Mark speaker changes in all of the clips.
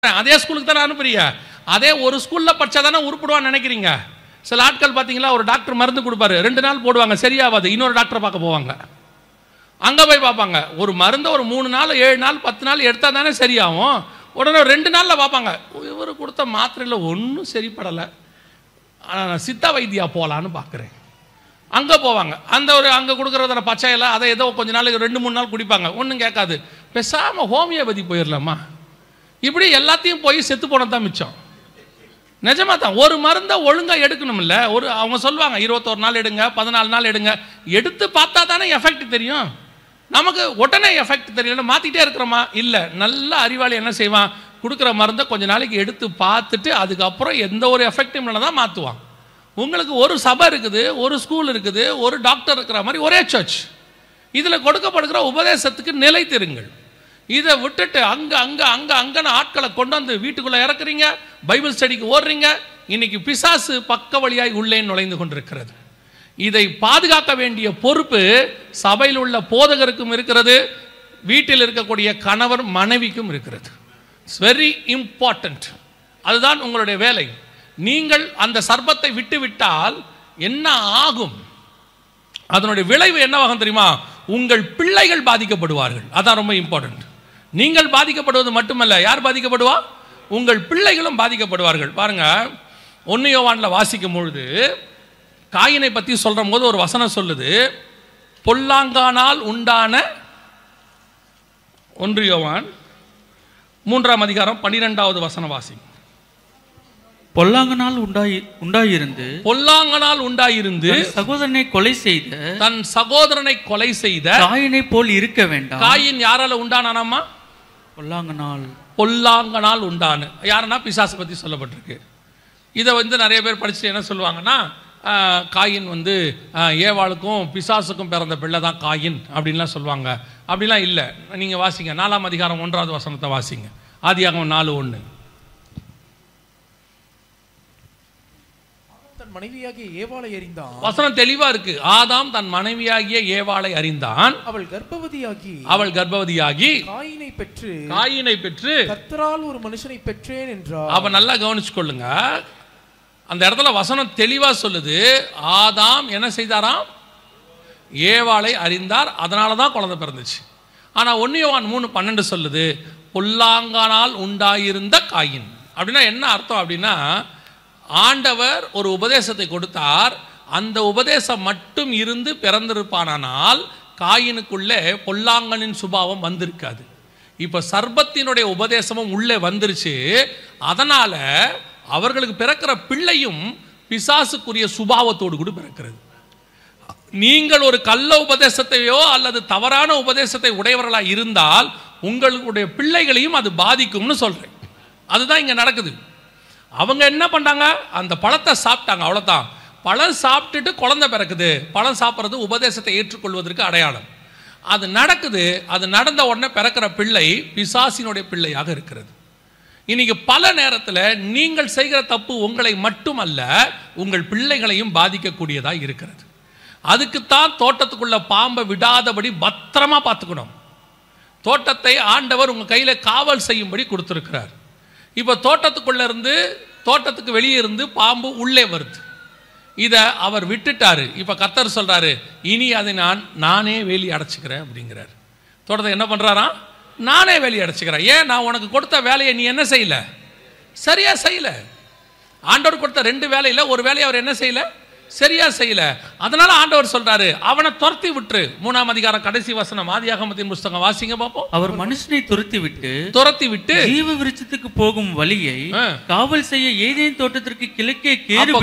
Speaker 1: அதே ஸ்கூலுக்கு தானே அனுப்புறீங்க. அதே ஒரு ஸ்கூலில் படித்தா தானே உருப்படுவான்னு நினைக்கிறீங்க. சில ஆட்கள் பார்த்தீங்களா, ஒரு டாக்டர் மருந்து கொடுப்பாரு, 2 நாள் போடுவாங்க, சரியாகாது, இன்னொரு டாக்டரை பார்க்க போவாங்க. அங்கே போய் பார்ப்பாங்க, ஒரு மருந்தை ஒரு 3 நாள் 7 நாள் 10 நாள் எடுத்தால் தானே சரியாகும். உடனே 2 நாளில் பார்ப்பாங்க, இவர் கொடுத்த மாத்திரையில் ஒன்றும் சரிப்படலை, சித்தா வைத்தியா போகலான்னு பார்க்குறேன். அங்கே போவாங்க, அங்கே கொடுக்குறத பச்சையில் அதை ஏதோ கொஞ்ச நாள் 2-3 நாள் குடிப்பாங்க, ஒன்றும் கேட்காது. பேசாமல் ஹோமியோபதி போயிடலாமா? இப்படி எல்லாத்தையும் போய் செத்து போனதான் மிச்சம். நிஜமா தான், ஒரு மருந்தை ஒழுங்காக எடுக்கணும்ல. அவங்க சொல்லுவாங்க 21 நாள் எடுங்க, 14 நாள் எடுங்க. எடுத்து பார்த்தா தானே எஃபெக்ட் தெரியும். நமக்கு உடனே எஃபெக்ட் தெரியல, மாற்றிட்டே இருக்கிறோமா? இல்லை. நல்ல அறிவாளி என்ன செய்வான், கொடுக்குற மருந்தை கொஞ்ச நாளைக்கு எடுத்து பார்த்துட்டு அதுக்கப்புறம் எந்த ஒரு எஃபெக்டும் இல்லை தான் மாற்றுவான். உங்களுக்கு ஒரு சபை இருக்குது, ஒரு ஸ்கூல் இருக்குது, ஒரு டாக்டர் இருக்கிற மாதிரி ஒரே சர்ச். இதில் கொடுக்கப்படுகிற உபதேசத்துக்கு நிலைத்திருங்கள். இதை விட்டுட்டு அங்கன்னு ஆட்களை கொண்டு வந்து வீட்டுக்குள்ளே இறக்குறீங்க, பைபிள் ஸ்டடிக்கு ஓடுறீங்க. இன்னைக்கு பிசாசு பக்க வழியாய் உள்ளே நுழைந்து கொண்டிருக்கிறது. இதை பாதுகாக்க வேண்டிய பொறுப்பு சபையில் உள்ள போதகருக்கும் இருக்கிறது, வீட்டில் இருக்கக்கூடிய கணவர் மனைவிக்கும் இருக்கிறது. It's very important. அதுதான் உங்களுடைய வேலை. நீங்கள் அந்த சர்ப்பத்தை விட்டு விட்டால் என்ன ஆகும்? அதனுடைய விளைவு என்னவாகும் தெரியுமா? உங்கள் பிள்ளைகள் பாதிக்கப்படுவார்கள். அதான் ரொம்ப இம்பார்ட்டன்ட். நீங்கள் பாதிக்கப்படுவது மட்டுமல்ல, யார் பாதிக்கப்படுவா? உங்கள் பிள்ளைகளும் பாதிக்கப்படுவார்கள். பாருங்க, 1 யோவானில் வாசிக்கும் பொழுது காயினை பற்றி சொல்கிற போது ஒரு வசனம் சொல்லுது, பொல்லாங்கானால் உண்டான 1 யோவான் 3ஆம் அதிகாரம் 12வது வசனம் வாசி.
Speaker 2: பொல்லாங்கனால் உண்டாயிருந்து சகோதரனை கொலை செய்த காயினை போல் இருக்க வேண்டாம்.
Speaker 1: காயின் யாரால உண்டானாமா? பொல்லாங்கனால் உண்டான. யாருன்னா பிசாசு பற்றி சொல்லப்பட்டிருக்கு. இதை நிறைய பேர் படிச்சுட்டு என்ன சொல்லுவாங்கன்னா, காயின் ஏவாளுக்கும் பிசாசுக்கும் பிறந்த பிள்ளை தான் காயின் அப்படின்லாம் சொல்லுவாங்க. அப்படிலாம் இல்லை. நீங்கள் வாசிங்க 4ஆம் அதிகாரம் 1வது வசனத்தை வாசிங்க. ஆதியாகமம் 4:1.
Speaker 3: மனைவியாகிய ஏவாளை அறிந்தான்.
Speaker 1: வசனம் தெளிவா இருக்கு. ஆதாம் தன் மனைவியாகிய ஏவாளை அறிந்தான்.
Speaker 3: அவள் கர்ப்பவதியாகி காயினை பெற்று கர்த்தரால் ஒரு மனுஷனை பெற்றேன் என்றார்.
Speaker 1: அவ நல்லா கவனிச்சு கொள்ளுங்க. அந்த இடத்துல வசனம் தெளிவா சொல்லுது, ஆதாம் என்ன செய்தாராம்? ஏவாளை அறிந்தார், அதனால தான் குழந்தை பிறந்துச்சு. ஆனா 1 யோவான் 3:12 சொல்லுது, பொல்லாங்கானால் உண்டாயிருந்த காயின். அப்படின்னா என்ன அர்த்தம் அப்படின்னா, ஆண்டவர் ஒரு உபதேசத்தை கொடுத்தார், அந்த உபதேசம் மட்டும் இருந்து பிறந்திருப்பானால் காயினுக்குள்ளே பொல்லாங்கனின் சுபாவம் வந்திருக்காது. இப்ப சர்ப்பத்தினுடைய உபதேசமும் உள்ளே வந்துருச்சு. அதனால அவர்களுக்கு பிறக்கிற பிள்ளையும் பிசாசுக்குரிய சுபாவத்தோடு கூட பிறக்கிறது. நீங்கள் ஒரு கள்ள உபதேசத்தையோ அல்லது தவறான உபதேசத்தை உடையவர்களாக இருந்தால் உங்களுடைய பிள்ளைகளையும் அது பாதிக்கும்னு சொல்றேன். அதுதான் இங்க நடக்குது. அவங்க என்ன பண்ணாங்க, அந்த பழத்தை சாப்பிட்டாங்க, அவ்வளோதான். பழம் சாப்பிட்டுட்டு குழந்தை பிறக்குது. பழம் சாப்பிட்றது உபதேசத்தை ஏற்றுக்கொள்வதற்கு அடையாளம். அது நடக்குது. அது நடந்த உடனே பிறக்கிற பிள்ளை பிசாசினுடைய பிள்ளையாக இருக்கிறது. இன்னைக்கு பல நேரத்தில் நீங்கள் செய்கிற தப்பு உங்களை மட்டுமல்ல, உங்கள் பிள்ளைகளையும் பாதிக்கக்கூடியதாக இருக்கிறது. அதுக்குத்தான் தோட்டத்துக்குள்ள பாம்பை விடாதபடி பத்திரமா பார்த்துக்கணும். தோட்டத்தை ஆண்டவர் உங்கள் கையில் காவல் செய்யும்படி கொடுத்துருக்கிறார். இப்போ தோட்டத்துக்கு வெளியே இருந்து பாம்பு உள்ளே வருது. இதை அவர் விட்டுட்டாரு. இப்போ கர்த்தர் சொல்றாரு, இனி அதை நானே வேலி அடைச்சிக்கிறேன் அப்படிங்கிறார். தோட்டத்தை என்ன பண்றாராம்? நானே வேலி அடைச்சிக்கிறேன். ஏன்? நான் உனக்கு கொடுத்த வேலையை நீ என்ன செய்யல, சரியா செய்யல. ஆண்டவர் கொடுத்த 2 வேலையில் ஒரு வேலையை அவர் என்ன செய்யல, சரியா செய்யல. அதனால ஆண்டவர் சொல்றாரு, அவனை துரத்தி விட்டு. 3ஆம் அதிகாரம் கடைசி வசனம், ஆதியாகமத்தின் புத்தகம் வாசிங்க பாப்போம்.
Speaker 2: அவர் மனுஷனை துரத்தி விட்டு ஜீவ விருட்சத்துக்கு போகும் வழியை காவல் செய்ய ஏதேன் தோட்டத்திற்கு கிழக்கே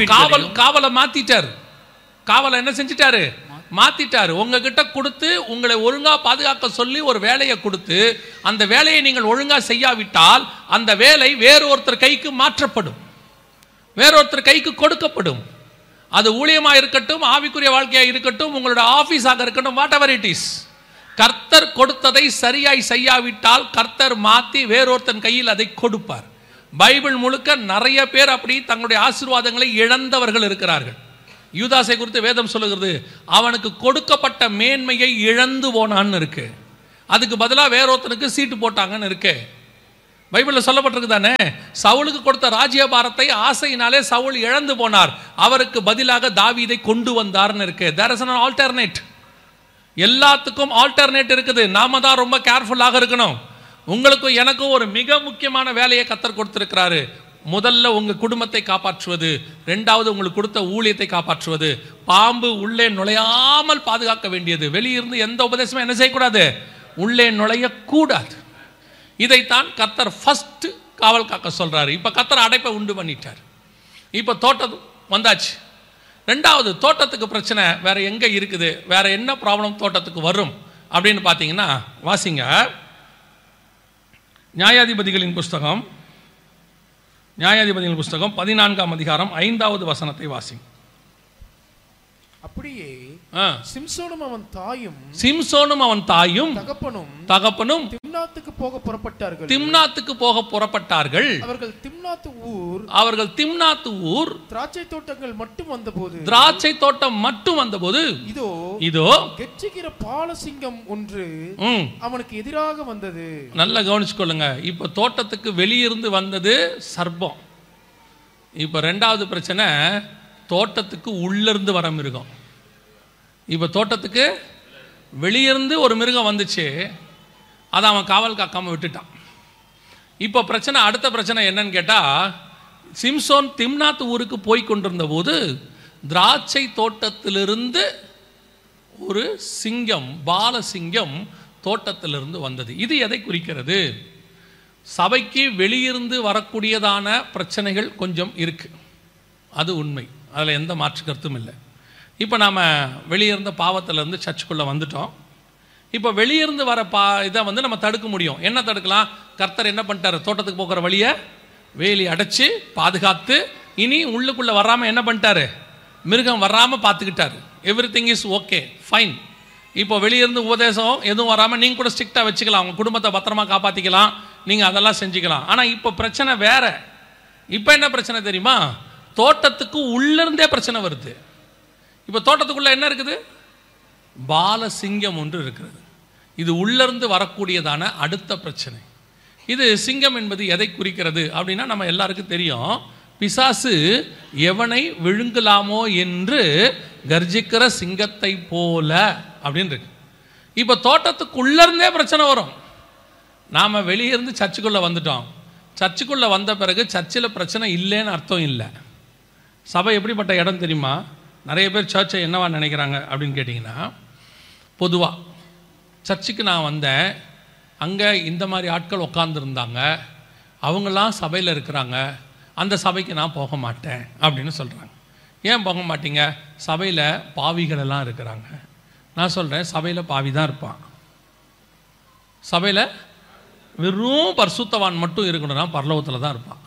Speaker 1: காவலை மாத்திட்டார். காவலை என்ன செஞ்சிட்டாரு? மாத்திட்டாரு. உங்ககிட்ட கொடுத்து உங்களை ஒழுங்கா பாதுகாக்க சொல்லி ஒரு வேலையை கொடுத்து அந்த வேலையை நீங்கள் ஒழுங்கா செய்யாவிட்டால் அந்த வேலை வேறொருத்தர் கைக்கு மாற்றப்படும், வேறொருத்தர் கைக்கு கொடுக்கப்படும். அது ஊழியமா இருக்கட்டும், ஆவிக்குரிய வாழ்க்கையா இருக்கட்டும், உங்களோட ஆபீஸாக இருக்கட்டும், வாட் எவர் இட் இஸ். கர்த்தர் கொடுத்ததை சரியாய் செய்யாவிட்டால் கர்த்தர் மாத்தி வேறொருத்தன் கையில் அதை கொடுப்பார். பைபிள் முழுக்க நிறைய பேர் அப்படி தங்களுடைய ஆசீர்வாதங்களை இழந்தவர்கள் இருக்கிறார்கள். யூதாசை குறித்து வேதம் சொல்லுகிறது, அவனுக்கு கொடுக்கப்பட்ட மேன்மையை இழந்து போனான்னு இருக்கு. அதுக்கு பதிலாக வேறொருத்தனுக்கு சீட்டு போட்டாங்கன்னு இருக்கு. பைபிளில் சொல்லப்பட்டிருக்கு தானே, சவுலுக்கு கொடுத்த ராஜ்யபாரத்தை ஆசையினாலே சவுல் இழந்து போனார், அவருக்கு பதிலாக தாவீதை கொண்டு வந்தார்னு இருக்கு. There is an alternate. எல்லாத்துக்கும் ஆல்டர்னேட் இருக்குது. நாம தான் ரொம்ப கேர்ஃபுல்லாக இருக்கணும். உங்களுக்கும் எனக்கும் ஒரு மிக முக்கியமான வேலையை கர்த்தர் கொடுத்திருக்கிறாரு. முதல்ல உங்க குடும்பத்தை காப்பாற்றுவது, ரெண்டாவது உங்களுக்கு கொடுத்த ஊழியத்தை காப்பாற்றுவது. பாம்பு உள்ளே நுழையாமல் பாதுகாக்க வேண்டியது. வெளியிருந்து எந்த உபதேசமும் என்ன செய்யக்கூடாது, உள்ளே நுழையக்கூடாது. இதைத்தான் கர்த்தர் ஃபர்ஸ்ட் காவல் காக்க சொல்றாரு. இப்ப கர்த்தர் அடைப்பை உண்டு பண்ணிட்டார். இப்ப தோட்டம் வந்தாச்சு. ரெண்டாவது, தோட்டத்துக்கு பிரச்சனை வேற எங்க இருக்குது, வேற என்ன ப்ராப்ளம் தோட்டத்துக்கு வரும் அப்படின்னு பார்த்தீங்கன்னா, வாசிங்க நியாயாதிபதிகளின் புஸ்தகம் 14ஆம் அதிகாரம் 5வது வசனத்தை வாசிங்க.
Speaker 3: அப்படியே சிம்சோனும் அவன் தாயும் தகப்பனும் திம்னாத்துக்கு போக புறப்பட்டார்கள். அவர்கள் திம்னாத்து ஊர் திராட்சை தோட்டம் மட்டும் வந்தபோது இதோ கெர்ச்சிக்கிற பாலசிங்கம் ஒன்று அவனுக்கு எதிராக வந்தது. நல்லா கவனிச்சுக்கொள்ளுங்க. இப்ப தோட்டத்துக்கு வெளியிருந்து வந்தது சர்ப்பம். இப்ப ரெண்டாவது பிரச்சனை, தோட்டத்துக்கு உள்ளிருந்து வர மிருகம். இப்போ தோட்டத்துக்கு வெளியிருந்து ஒரு மிருகம் வந்துச்சு, அதை அவன் காவல் காக்காமல் விட்டுட்டான். இப்போ பிரச்சனை, அடுத்த பிரச்சனை என்னன்னு கேட்டால், சிம்சோன் திம்னாத் ஊருக்கு போய் கொண்டிருந்த போது திராட்சை தோட்டத்திலிருந்து ஒரு சிங்கம், பாலசிங்கம் தோட்டத்திலிருந்து வந்தது. இது எதை குறிக்கிறது? சபைக்கு வெளியிருந்து வரக்கூடியதான பிரச்சனைகள் கொஞ்சம் இருக்கு, அது உண்மை, அதில் எந்த மாற்று கருத்தும் இல்லை. இப்போ நாம் வெளியிருந்த பாவத்திலேருந்து சர்ச்சுக்குள்ளே வந்துட்டோம். இப்போ வெளியிருந்து வர இதை வந்து நம்ம தடுக்க முடியும். என்ன தடுக்கலாம்? கர்த்தர் என்ன பண்ணிட்டார், தோட்டத்துக்கு போகிற வழியை வேலி அடைச்சி பாதுகாத்து, இனி உள்ளுக்குள்ளே வராமல் என்ன பண்ணிட்டாரு, மிருகம் வராமல் பார்த்துக்கிட்டாரு. Every thing is okay, fine. இப்போ வெளியிருந்து உபதேசம் எதுவும் வராமல் நீங்கள் கூட ஸ்ட்ரிக்டாக வச்சுக்கலாம், உங்கள் குடும்பத்தை பத்திரமா காப்பாற்றிக்கலாம், நீங்கள் அதெல்லாம் செஞ்சுக்கலாம். ஆனால் இப்போ பிரச்சனை வேற. இப்போ என்ன பிரச்சனை தெரியுமா? தோட்டத்துக்கு உள்ளிருந்தே பிரச்சனை வருது. இப்போ தோட்டத்துக்குள்ள என்ன இருக்குது? பாலசிங்கம் ஒன்று இருக்கிறது. இது உள்ளிருந்து வரக்கூடியதான அடுத்த பிரச்சனை. இது சிங்கம் என்பது எதை குறிக்கிறது அப்படின்னா, நம்ம எல்லாருக்கும் தெரியும், பிசாசு எவனை விழுங்கலாமோ என்று கர்ஜிக்கிற சிங்கத்தை போல அப்படின்னு இருக்கு. இப்போ தோட்டத்துக்குள்ளே பிரச்சனை வரும். நாம் வெளியிருந்து சர்ச்சுக்குள்ளே வந்துட்டோம். சர்ச்சுக்குள்ளே வந்த பிறகு சர்ச்சில் பிரச்சனை இல்லைன்னு அர்த்தம் இல்லை. சபை எப்படிப்பட்ட இடம் தெரியுமா? நிறைய பேர் சர்ச்சை என்னவா நினைக்கிறாங்க அப்படின்னு கேட்டிங்கன்னா, பொதுவாக சர்ச்சுக்கு நான் வந்தேன், அங்கே இந்த மாதிரி ஆட்கள் உட்காந்துருந்தாங்க, அவங்களாம் சபையில் இருக்கிறாங்க, அந்த சபைக்கு நான் போக மாட்டேன் அப்படின்னு சொல்கிறாங்க. ஏன் போக மாட்டீங்க? சபையில் பாவிகள் எல்லாம் இருக்கிறாங்க. நான் சொல்கிறேன், சபையில் பாவி தான் இருப்பான். சபையில் வெறும் பரிசுத்தவான் மட்டும் இருக்கணும்னா பரலோகத்தில் தான் இருப்பான்.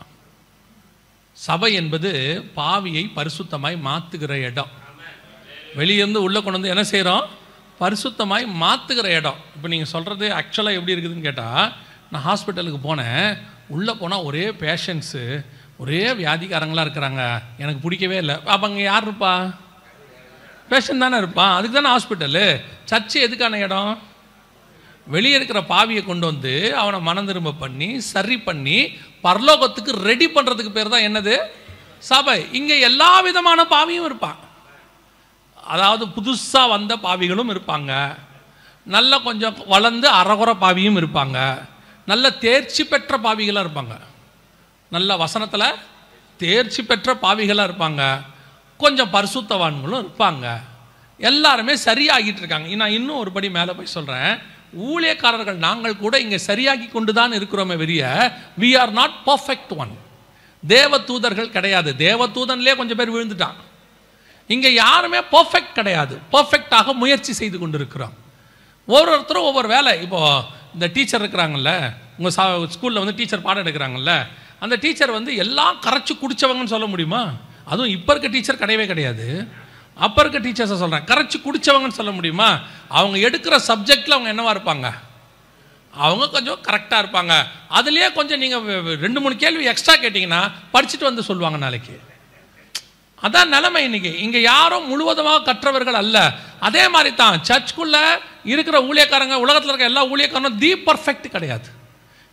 Speaker 3: சபை என்பது பாவியை பரிசுத்தமாய் மாற்றுகிற இடம். வெளியிருந்து உள்ளே கொண்டு வந்து என்ன செய்கிறோம்? பரிசுத்தமாய் மாற்றுகிற இடம். இப்போ நீங்கள் சொல்கிறது ஆக்சுவலாக எப்படி இருக்குதுன்னு கேட்டால், நான் ஹாஸ்பிட்டலுக்கு போனேன், உள்ளே போனால் ஒரே பேஷண்ட்ஸு, ஒரே வியாதிக்காரங்களாக இருக்கிறாங்க, எனக்கு பிடிக்கவே இல்லை. அப்போ அங்கே யார் இருப்பா? பேஷண்ட் தானே இருப்பான். அதுக்கு தானே ஹாஸ்பிட்டலு. சர்ச்சு எதுக்கான இடம்? வெளியே இருக்கிற பாவியை கொண்டு வந்து அவனை மனம் திரும்ப பண்ணி சரி பண்ணி பரலோகத்துக்கு ரெடி பண்ணுறதுக்கு பேர் தான் என்னது? சபை. இங்கே எல்லா விதமான பாவியும் இருப்பான். அதாவது புதுசாக வந்த பாவிகளும் இருப்பாங்க, நல்ல கொஞ்சம் வளர்ந்து அறகுறை பாவியும் இருப்பாங்க, நல்ல தேர்ச்சி பெற்ற பாவிகளாக இருப்பாங்க, நல்ல வசனத்தில் தேர்ச்சி பெற்ற பாவிகளாக இருப்பாங்க, கொஞ்சம் பரிசுத்தவான்களும் இருப்பாங்க. எல்லாருமே சரியாகிட்டு இருக்காங்க. நான் இன்னும் ஒரு படி மேலே போய் சொல்கிறேன், ஊழியக்காரர்கள் நாங்கள் கூட இங்கே சரியாகி கொண்டு தான் இருக்கிறோமே வெளிய, we are not perfect one. தேவ தூதர்கள் கிடையாது. தேவ தூதன்லேயே கொஞ்சம் பேர் விழுந்துட்டான். இங்கே யாருமே பர்ஃபெக்ட் கிடையாது. பர்ஃபெக்டாக முயற்சி செய்து கொண்டு இருக்கிறோம். ஒவ்வொருத்தரும் ஒவ்வொரு வேலை. இப்போது இந்த டீச்சர் இருக்கிறாங்கல்ல, உங்கள் ஸ்கூலில் வந்து டீச்சர் பாடம் எடுக்கிறாங்கல்ல, அந்த டீச்சர் வந்து எல்லாம் கரைச்சி குடித்தவங்கன்னு சொல்ல முடியுமா? அதுவும் இப்போ இருக்க டீச்சர் கிடையவே கிடையாது. அப்போ இருக்க டீச்சர்ஸை சொல்கிறேன், கரைச்சி குடித்தவங்கன்னு சொல்ல முடியுமா? அவங்க எடுக்கிற சப்ஜெக்டில் அவங்க என்னவா இருப்பாங்க? அவங்க கொஞ்சம் கரெக்டாக இருப்பாங்க. அதுலேயே கொஞ்சம் நீங்கள் 2-3 கேள்வி எக்ஸ்ட்ரா கேட்டிங்கன்னா படிச்சுட்டு வந்து சொல்லுவாங்க நாளைக்கு. அதான் நிலைமை இன்னைக்கு. இங்கே யாரும் முழுவதுமாக கற்றவர்கள் அல்ல. அதே மாதிரி தான் சர்ச்சுக்குள்ளே இருக்கிற ஊழியக்காரங்க, உலகத்தில் இருக்க எல்லா ஊழியக்காரனும் தி பர்ஃபெக்ட் கிடையாது.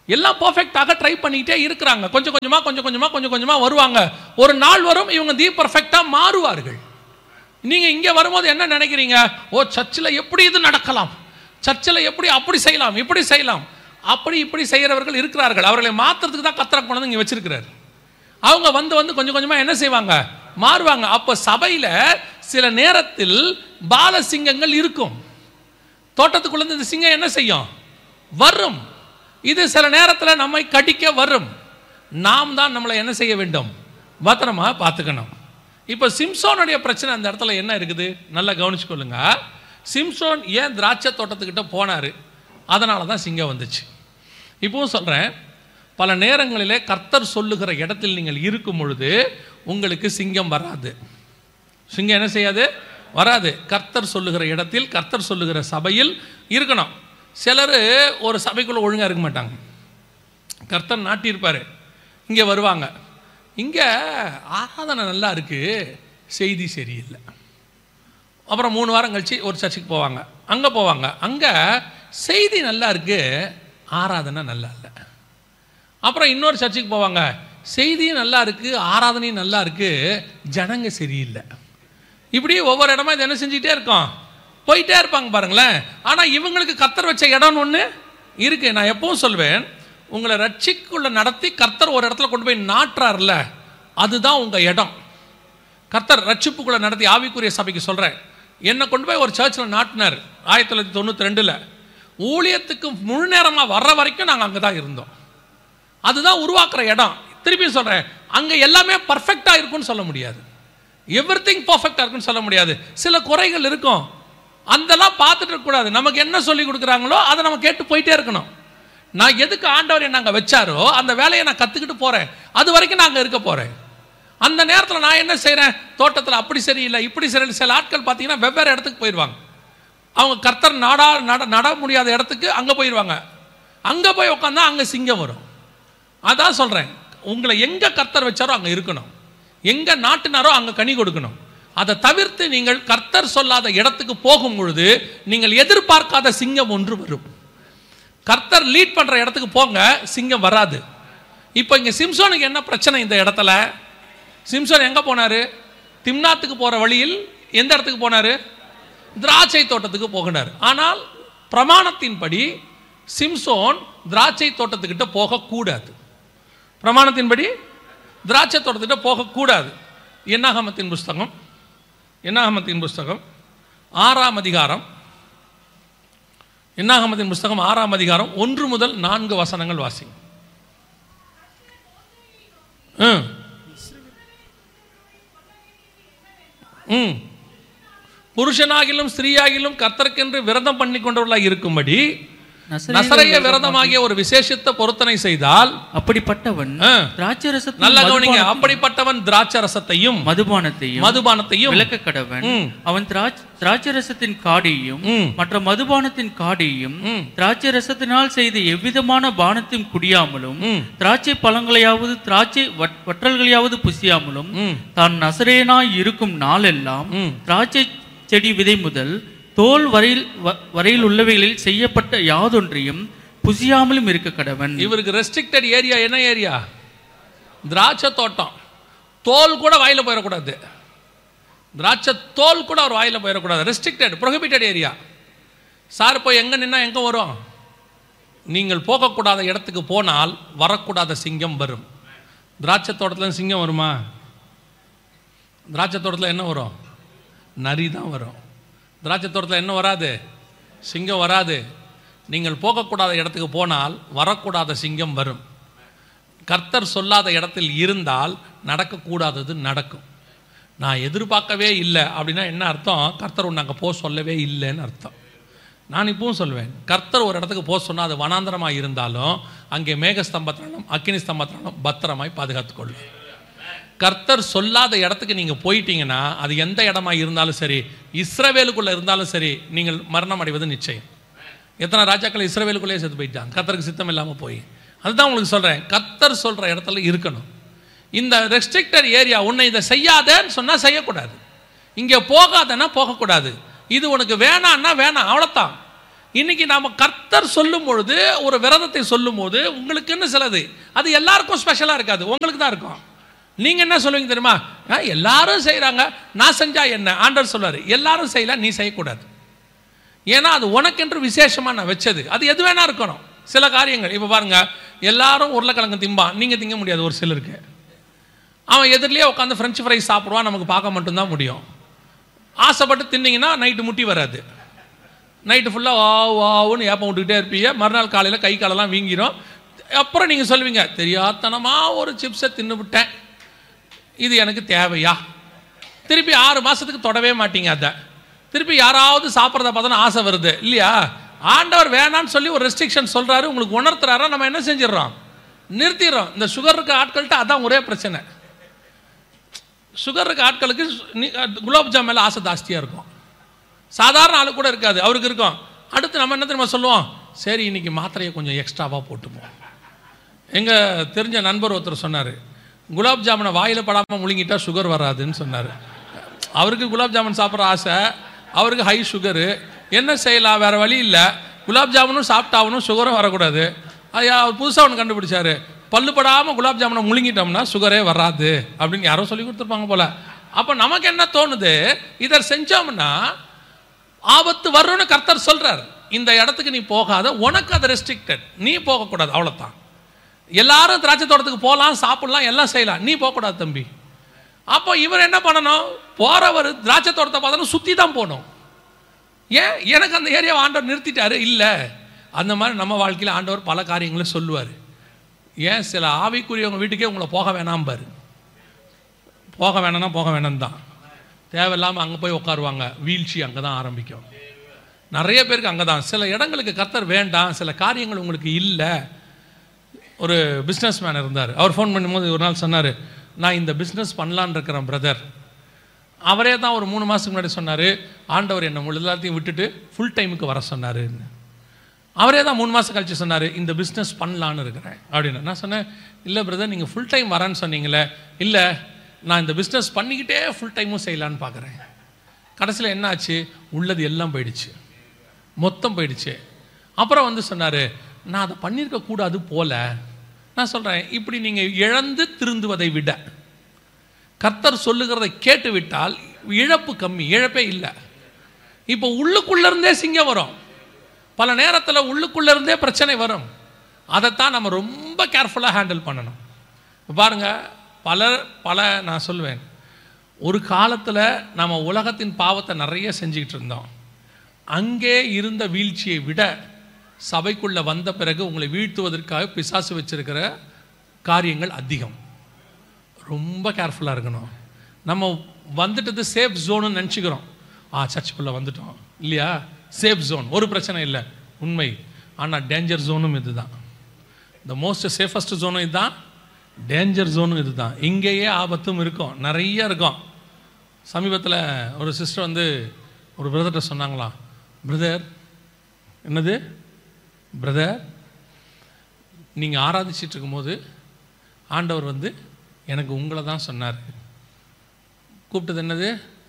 Speaker 1: எல்லாம் பர்ஃபெக்டாக ட்ரை பண்ணிக்கிட்டே இருக்கிறாங்க. கொஞ்சம் கொஞ்சமாக வருவாங்க. ஒரு நாள் வரும் இவங்க பர்ஃபெக்டாக மாறுவார்கள். நீங்கள் இங்கே வரும்போது என்ன நினைக்கிறீங்க? ஓ, சர்ச்சில் எப்படி இது நடக்கலாம், சர்ச்சில் எப்படி அப்படி செய்யலாம், இப்படி செய்யலாம், அப்படி இப்படி செய்கிறவர்கள் இருக்கிறார்கள். அவர்களை மாற்றுறதுக்கு தான் கர்த்தர் கொண்டு வந்து இங்கே வச்சிருக்கிறார். அவங்க வந்து கொஞ்சம் கொஞ்சமாக என்ன செய்வாங்க? மாறுவாங்க. அப்போ சபையில் சில நேரத்தில் பாலசிங்கங்கள் இருக்கும். தோட்டத்துக்குள்ளேருந்து இந்த சிங்கம் என்ன செய்யும்? வரும். இது சில நேரத்தில் நம்மை கடிக்க வரும். நாம் தான் நம்மளை என்ன செய்ய வேண்டும்? பத்திரமாக பார்த்துக்கணும். இப்போ சிம்சோனுடைய பிரச்சனை அந்த இடத்துல என்ன இருக்குது? நல்லா கவனிச்சுக்கொள்ளுங்க. சிம்சோன் ஏன் திராட்சை தோட்டத்துக்கிட்ட போனார்? அதனால தான் சிங்கம் வந்துச்சு. இப்பவும் சொல்கிறேன், பல நேரங்களிலே கர்த்தர் சொல்லுகிற இடத்தில் நீங்கள் இருக்கும் பொழுது உங்களுக்கு சிங்கம் வராது. சிங்கம் என்ன செய்யாது? வராது. கர்த்தர் சொல்லுகிற இடத்தில், கர்த்தர் சொல்லுகிற சபையில் இருக்கணும். சிலர் ஒரு சபைக்குள்ளே ஒழுங்காக இருக்க மாட்டாங்க. கர்த்தர் நாட்டியிருப்பார், இங்கே வருவாங்க. இங்கே ஆராதனை நல்லா இருக்குது, செய்தி சரியில்லை. அப்புறம் 3 வாரம் கழிச்சு ஒரு சர்ச்சுக்கு போவாங்க, அங்கே போவாங்க, அங்கே செய்தி நல்லா இருக்குது, ஆராதனை நல்லா இல்லை. அப்புறம் இன்னொரு சர்ச்சுக்கு போவாங்க, செய்தியும் நல்லா இருக்குது, ஆராதனையும் நல்லா இருக்குது, ஜனங்க சரியில்லை. இப்படி ஒவ்வொரு இடமா இது என்ன செஞ்சுக்கிட்டே இருக்கோம்? போயிட்டே இருப்பாங்க பாருங்களேன். ஆனால் இவங்களுக்கு கர்த்தர் வச்ச இடம்னு ஒன்று இருக்குது. நான் எப்பவும் சொல்வேன், உங்களை ரட்சிக்குள்ள நடத்தி கர்த்தர் ஒரு இடத்துல கொண்டு போய் நாட்டுறாருல, அதுதான் உங்கள் இடம். கர்த்தர் ரட்சிப்புக்குள்ளே நடத்தி ஆவிக்குரிய சபைக்கு சொல்கிறேன், என்னை கொண்டு போய் ஒரு சர்ச்சில் நாட்டினார் 1992. ஊழியத்துக்கு முழு நேரமாக வர்ற வரைக்கும் நாங்கள் அங்கே தான் இருந்தோம். அதுதான் உருவாக்குற இடம். திருப்பி சொல்கிறேன், அங்கே எல்லாமே பர்ஃபெக்டாக இருக்குன்னு சொல்ல முடியாது, எவ்ரிதிங் பர்ஃபெக்டாக இருக்குன்னு சொல்ல முடியாது. சில குறைகள் இருக்கும், அதெல்லாம் பார்த்துட்டு இருக்கக்கூடாது. நமக்கு என்ன சொல்லி கொடுக்குறாங்களோ அதை நம்ம கேட்டு போயிட்டே இருக்கணும். நான் எதுக்கு ஆண்டவர் என்ன அங்கே வச்சாரோ அந்த வேலையை நான் கற்றுக்கிட்டு போகிறேன், அது வரைக்கும் நான் அங்கே இருக்க போகிறேன். அந்த நேரத்தில் நான் என்ன செய்கிறேன்? தோட்டத்தில் அப்படி சரியில்லை, இப்படி சரியில்லை. சில ஆட்கள் பார்த்தீங்கன்னா வெவ்வேறு இடத்துக்கு போயிடுவாங்க. அவங்க கர்த்தர் நட முடியாத இடத்துக்கு அங்கே போயிடுவாங்க. அங்கே போய் உட்காந்தா அங்கே சிங்கம் வரும். அதான் சொல்கிறேன், உங்களை எங்கே கர்த்தர் வச்சாரோ அங்கே இருக்கணும், எங்கே நாட்டினாரோ அங்கே கனி கொடுக்கணும். அதை தவிர்த்து நீங்கள் கர்த்தர் சொல்லாத இடத்துக்கு போகும் பொழுது நீங்கள் எதிர்பார்க்காத சிங்கம் ஒன்று வரும். கர்த்தர் லீட் பண்ணுற இடத்துக்கு போங்க, சிங்கம் வராது. இப்போ இங்கே சிம்சோனுக்கு என்ன பிரச்சனை? இந்த இடத்துல சிம்சோன் எங்கே போனார்? திம்னாத்துக்கு போகிற வழியில் எந்த இடத்துக்கு போனார்? திராட்சை தோட்டத்துக்கு போகினார். ஆனால் பிரமாணத்தின்படி சிம்சோன் திராட்சை தோட்டத்துக்கிட்ட போகக்கூடாது. பிரமாணத்தின்படி திராட்சை தோட்டத்துக்கிட்ட போகக்கூடாது. என்னாகமத்தின் புஸ்தகம் 6ஆம் அதிகாரம், என்னாகமத்தின் புஸ்தகம் 6ஆம் அதிகாரம் 1 முதல் 4 வசனங்கள் வாசிங்க. புருஷனாகிலும் ஸ்திரீயாகிலும் கர்த்தருக்கென்று விரதம் பண்ணி கொண்டவர்களாக இருக்கும்படி நசரேய விரதமாகிய ஒரு விசேஷித்த பொருத்தனை செய்தால் அப்படிப்பட்டவன் திராட்சரசத்தை, நல்ல கவனிங்க, அப்படிப்பட்டவன் திராட்சரசத்தையும் மதுபானத்தையும்
Speaker 2: விலக்க கடவன். அவன் திராட்சரசத்தின் காடியையும் மற்ற மதுபானத்தின் காடியையும் திராட்சரசத்தினால் செய்த எவ்விதமான பானத்தையும் குடியாமலும் திராட்சை பழங்களையாவது திராட்சை வற்றல்களையாவது புசியாமலும் தான் நசரேயனாய் இருக்கும் நாளெல்லாம் திராட்சை செடி விதை முதல் தோல் வரையில் உள்ளவைகளில் செய்யப்பட்ட யாதொன்றையும் புசியாமலும் இருக்க கடவன்.
Speaker 1: இவருக்கு ரெஸ்ட்ரிக்டட் ஏரியா என்ன ஏரியா? திராட்சை தோட்டம். தோல் கூட வாயில போயிடக்கூடாது, திராட்சை தோல் கூட அவர் வாயில போயிடக்கூடாது. Restricted, prohibited area. சார் போய் எங்கே நின்னா எங்கே வரும்? நீங்கள் போகக்கூடாத இடத்துக்கு போனால் வரக்கூடாத சிங்கம் வரும். திராட்சை தோட்டத்தில் சிங்கம் வருமா? திராட்சை தோட்டத்தில் என்ன வரும்? நரி தான் வரும். திராட்சை தோட்டத்தில் என்ன வராது? சிங்கம் வராது. நீங்கள் போகக்கூடாத இடத்துக்கு போனால் வரக்கூடாத சிங்கம் வரும். கர்த்தர் சொல்லாத இடத்தில் இருந்தால் நடக்கக்கூடாதது நடக்கும். நான் எதிர்பார்க்கவே இல்லை அப்படின்னா என்ன அர்த்தம்? கர்த்தர் ஒன்று அங்கே போக சொல்லவே இல்லைன்னு அர்த்தம். நான் இப்பவும் சொல்வேன், கர்த்தர் ஒரு இடத்துக்கு போக சொன்னால் அது வனாந்தரமாக இருந்தாலும் அங்கே மேகஸ்தம்பத்தினாலும் அக்கினி ஸ்தம்பத்தினாலும் பத்திரமாய் பாதுகாத்துக்கொள்ளும். கர்த்தர் சொல்லாத இடத்துக்கு நீங்கள் போயிட்டீங்கன்னா அது எந்த இடமா இருந்தாலும் சரி, இஸ்ரவேலுக்குள்ளே இருந்தாலும் சரி, நீங்கள் மரணம் அடைவது நிச்சயம். எத்தனை ராஜாக்கள் இஸ்ரவேலுக்குள்ளேயே செத்து போயிட்டாங்க, கர்த்தருக்கு சித்தம் இல்லாமல் போய். அதுதான் உங்களுக்கு சொல்கிறேன், கர்த்தர் சொல்கிற இடத்துல இருக்கணும். இந்த ரெஸ்ட்ரிக்டட் ஏரியா, உன்னை இதை செய்யாதேன்னு சொன்னால் செய்யக்கூடாது, இங்கே போகாதன்னா போகக்கூடாது, இது உனக்கு வேணான்னா வேணாம், அவ்வளோதான். இன்னைக்கு நாம கர்த்தர் சொல்லும் பொழுது, ஒரு விரதத்தை சொல்லும் போது உங்களுக்குன்னு சிலது அது எல்லாருக்கும் ஸ்பெஷலா இருக்காது, உங்களுக்கு தான் இருக்கும். நீங்க என்ன சொல்லுவீங்க தெரியுமா? எல்லாரும் செய்யறாங்க, நான் செஞ்சா என்ன? ஆண்டவர் சொல்றாரு, எல்லாரும் செய்யல, நீ செய்யக்கூடாது. ஏன்னா அது உனக்கென்று விசேஷமா நான் வச்சது. அது எது வேணா இருக்கணும். சில காரியங்கள் இப்ப பாருங்க, எல்லாரும் உருளைக்கிழங்கு திம்பான், நீங்க திங்க முடியாது. ஒரு சிலருக்கு அவன் எதிரிலேயே உட்காந்து ஃப்ரெஞ்ச் ஃப்ரைஸ் சாப்பிடுவான், நமக்கு பார்க்க மட்டும்தான் முடியும். ஆசைப்பட்டு தின்னீங்கன்னா நைட்டு முட்டி வராது, நைட்டு ஃபுல்லாக வாவுன்னு ஏப்பம் விட்டுக்கிட்டே இருப்பீங்க. மறுநாள் காலையில் கை காலெல்லாம் வீங்கிடும். அப்புறம் நீங்கள் சொல்லுவீங்க, தெரியாதனமாக ஒரு சிப்ஸை தின்னு விட்டேன், இது எனக்கு தேவையா? திருப்பி 6 மாதத்துக்கு தொடவே மாட்டீங்க. அதை திருப்பி யாராவது சாப்பிட்றத பார்த்தோன்னா ஆசை வருது இல்லையா? ஆண்டவர் வேணான்னு சொல்லி ஒரு ரெஸ்ட்ரிக்ஷன் சொல்கிறாரு, உங்களுக்கு உணர்த்துறாரா, நம்ம என்ன செஞ்சிடறோம்? நிறுத்திடுறோம். இந்த சுகர் இருக்க ஆட்கள்கிட்ட அதான் ஒரே பிரச்சனை. சுகர் இருக்க ஆட்களுக்கு குலாப் ஜாம் மேலே ஆசை ஜாஸ்தியாக இருக்கும். சாதாரண ஆளு கூட இருக்காது, அவருக்கு இருக்கும். அடுத்து நம்ம என்ன தெரியுமா சொல்லுவோம்? சரி இன்னைக்கு மாத்திரையை கொஞ்சம் எக்ஸ்ட்ராவாக போட்டுப்போம். எங்கள் தெரிஞ்ச நண்பர் ஒருத்தர் சொன்னார், குலாப் ஜாமுனை வாயில் படாமல் முழுங்கிட்டா சுகர் வராதுன்னு சொன்னார். அவருக்கு குலாப் ஜாமுன் சாப்பிட்ற ஆசை, அவருக்கு ஹை சுகரு. என்ன செய்யலாம், வேறு வழி இல்லை. குலாப் ஜாமுனும் சாப்பிட்டாகணும், சுகரும் வரக்கூடாது. அவர் புதுசாக ஒன்று கண்டுபிடிச்சாரு, பல்லுப்படாமல் குலாப் ஜாமுனை முழுங்கிட்டோம்னா சுகரே வராது அப்படின்னு யாரோ சொல்லி கொடுத்துருப்பாங்க போல. அப்போ நமக்கு என்ன தோணுது, இதை செஞ்சோம்னா ஆபத்து வரும்னு கர்த்தர் சொல்றார். இந்த இடத்துக்கு நீ போகாத, உனக்கு அது ரெஸ்ட்ரிக்டட், நீ போகக்கூடாது, அவ்வளோதான். எல்லாரும் திராட்சை தோட்டத்துக்கு போகலாம், சாப்பிடலாம், எல்லாம் செய்யலாம், நீ போகக்கூடாது தம்பி. அப்போ இவர் என்ன பண்ணணும்? போறவர் திராட்சை தோட்டத்தை பார்த்தோன்னா சுற்றி தான் போகணும். ஏன்? எனக்கு அந்த ஏரியாவை ஆண்டவர் நிறுத்திட்டாரு இல்லை. அந்த மாதிரி நம்ம வாழ்க்கையில் ஆண்டவர் பல காரியங்களும் சொல்லுவார். ஏன் சில ஆவிக்குரியவங்க வீட்டுக்கே உங்களை போக வேணாம் பாரு. போக வேணாம்னா போக வேணாம் தான், தேவையில்லாமல் அங்கே போய் உட்காருவாங்க. வீழ்ச்சி அங்கே தான் ஆரம்பிக்கும். நிறைய பேருக்கு அங்கே தான். சில இடங்களுக்கு கர்த்தர் வேண்டாம், சில காரியங்கள் உங்களுக்கு இல்லை. ஒரு பிஸ்னஸ் மேன் இருந்தார், அவர் ஃபோன் பண்ணும்போது ஒரு நாள் சொன்னார், நான் இந்த பிஸ்னஸ் பண்ணலான்னு இருக்கிறேன் பிரதர். அவரே தான் ஒரு 3 மாதத்துக்கு முன்னாடி சொன்னார், ஆண்டவர் என்னை எல்லாத்தையும் விட்டுட்டு ஃபுல் டைமுக்கு வர சொன்னாருன்னு. அவரே தான் 3 மாதம் கழிச்சு சொன்னார், இந்த பிஸ்னஸ் பண்ணலான்னு இருக்கிறேன் அப்படின்னு. நான் சொன்னேன், இல்லை பிரதர் நீங்கள் ஃபுல் டைம் வரேன்னு சொன்னீங்களே. இல்லை, நான் இந்த பிஸ்னஸ் பண்ணிக்கிட்டே ஃபுல் டைமும் செய்யலான்னு பார்க்குறேன். கடைசியில் என்ன ஆச்சு? உள்ளது எல்லாம் போயிடுச்சு, மொத்தம் போயிடுச்சு. அப்புறம் வந்து சொன்னார், நான் அதை பண்ணியிருக்க கூடாது போல. நான் சொல்கிறேன், இப்படி நீங்கள் இழந்து திருந்துவதை விட கர்த்தர் சொல்லுகிறதை கேட்டு விட்டால் இழப்பு கம்மி, இழப்பே இல்லை. இப்போ உள்ளுக்குள்ளேருந்தே சிங்கம் வரும், பல நேரத்தில் உள்ளுக்குள்ளேருந்தே பிரச்சனை வரும். அதைத்தான் நம்ம ரொம்ப கேர்ஃபுல்லாக ஹேண்டில் பண்ணணும். பாருங்கள், நான் சொல்லுவேன், ஒரு காலத்தில் நம்ம உலகத்தின் பாவத்தை நிறைய செஞ்சுக்கிட்டு இருந்தோம். அங்கே இருந்த வீழ்ச்சியை விட சபைக்குள்ளே வந்த பிறகு உங்களை வீழ்த்துவதற்காக பிசாசு வச்சிருக்கிற காரியங்கள் அதிகம். ரொம்ப கேர்ஃபுல்லாக இருக்கணும். நம்ம வந்துட்டது சேஃப் ஜோனுன்னு நினச்சிக்கிறோம். சர்ச்சுக்குள்ளே வந்துட்டோம் இல்லையா, சேஃப் ஜோன், ஒரு பிரச்சனை இல்லை, உண்மை. ஆனால் டேஞ்சர் ஜோனும் இது தான். த மோஸ்ட் சேஃபஸ்ட் ஜோனும் இதுதான், டேஞ்சர் ஜோனும் இது தான். இங்கேயே ஆபத்தும் இருக்கும், நிறைய இருக்கும். சமீபத்தில் ஒரு சிஸ்டர் வந்து ஒரு பிரதர்கிட்ட சொன்னாங்களாம், பிரதர், என்னது பிரதர், நீங்கள் ஆராதிச்சிட்டு இருக்கும்போது ஆண்டவர் வந்து எனக்கு உங்களை தான் சொன்னார். கூப்பிட்டது என்னது?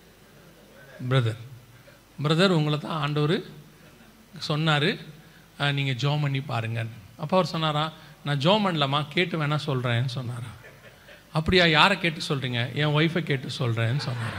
Speaker 1: பிரதர். பிரதர் உங்களை தான் ஆண்டவர் சொன்னார், நீங்கள் ஜோம் பண்ணி பாருங்கன்னு. அப்போ அவர் சொன்னாரா, நான் ஜோம் பண்ணலாமா, கேட்டு வேணா சொல்கிறேன்னு சொன்னாரா. அப்படியா, யாரை கேட்டு சொல்கிறீங்க? என் ஒய்ஃபை கேட்டு சொல்கிறேன்னு சொன்னார்.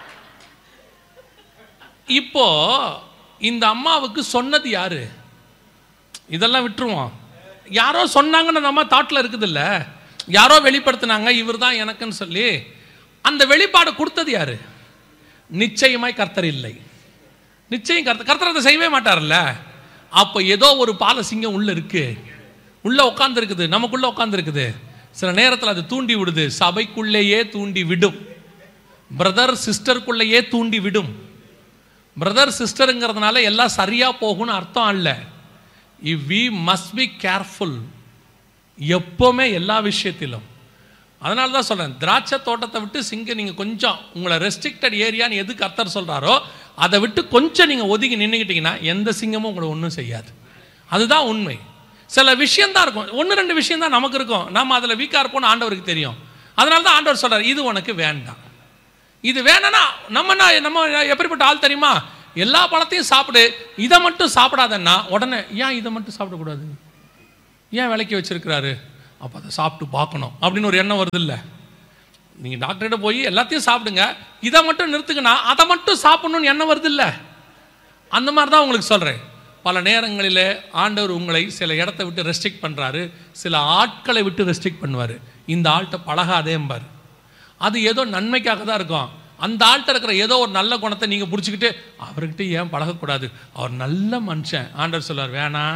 Speaker 1: இப்போ இந்த அம்மாவுக்கு சொன்னது யாரு? இதெல்லாம் விட்டுருவோம். யாரோ சொன்னாங்கன்னு அந்த அம்மா தாட்டில் இருக்குது இல்லை, யாரோ வெளிப்படுத்தினாங்க இவர் தான் எனக்குன்னு சொல்லி. அந்த வெளிப்பாடு கொடுத்தது யாரு? நிச்சயமாய் கர்த்தர் இல்லை. நிச்சயம் கர்த்தர் அதை செய்யவே மாட்டார்ல. அப்போ ஏதோ ஒரு பாலசிங்கம் உள்ள இருக்கு, உள்ள உட்கார்ந்து இருக்குது, நமக்குள்ள உட்கார்ந்து இருக்குது. சில நேரத்தில் அது தூண்டி விடுது, சபைக்குள்ளேயே தூண்டி விடும், பிரதர் சிஸ்டருக்குள்ளேயே தூண்டி விடும். பிரதர் சிஸ்டருங்கிறதுனால எல்லாம் சரியா போகும்னு அர்த்தம் அல்ல. வி மஸ்ட் பி கேர்ஃபுல் எப்போவுமே எல்லா விஷயத்திலும். அதனால தான் சொல்கிறேன், திராட்சை தோட்டத்தை விட்டு நீங்கள் கொஞ்சம் உங்களை ரெஸ்ட்ரிக்டட் ஏரியான்னு எது கர்த்தர் சொல்கிறாரோ அதை விட்டு கொஞ்சம் நீங்கள் ஒதுங்கி நின்றுக்கிட்டீங்கன்னா எந்த சிங்கமும் உங்களை ஒன்றும் செய்யாது. அதுதான் உண்மை. சில விஷயந்தான் இருக்கும், 1-2 விஷயம் தான் நமக்கு இருக்கும், நம்ம அதில் வீக்காக இருப்போம்னு ஆண்டவருக்கு தெரியும். அதனால தான் ஆண்டவர் சொல்கிறார், இது உனக்கு வேண்டாம். இது வேணான்னா நம்ம எப்படிப்பட்ட ஆள் தெரியுமா?
Speaker 3: எல்லா பழத்தையும் சாப்பிடு, இதை மட்டும் சாப்பிடாதன்னா உடனே ஏன் இதை மட்டும் சாப்பிடக்கூடாது, ஏன் விலைக்கு வச்சிருக்கிறாரு, அப்போ அதை சாப்பிட்டு பார்க்கணும் அப்படின்னு ஒரு எண்ணம் வருது இல்லை? நீங்கள் டாக்டர்கிட்ட போய் எல்லாத்தையும் சாப்பிடுங்க, இதை மட்டும் நிறுத்துக்குன்னா அதை மட்டும் சாப்பிடணும்னு எண்ணம் வருது இல்லை? அந்த மாதிரி தான் உங்களுக்கு சொல்கிறேன். பல நேரங்களில் ஆண்டவர் உங்களை சில இடத்த விட்டு ரெஸ்ட்ரிக்ட் பண்ணுறாரு, சில ஆட்களை விட்டு ரெஸ்ட்ரிக்ட் பண்ணுவார். இந்த ஆள்கிட்ட பழகாதேம்பார். அது ஏதோ நன்மைக்காக தான் இருக்கும். அந்த ஆள்கிட்ட இருக்கிற ஏதோ ஒரு நல்ல குணத்தை நீங்கள் பிடிச்சிக்கிட்டு அவர்கிட்ட ஏன் பழகக்கூடாது, அவர் நல்ல மனுஷன். ஆண்டவர் சொல்லார், வேணாம்.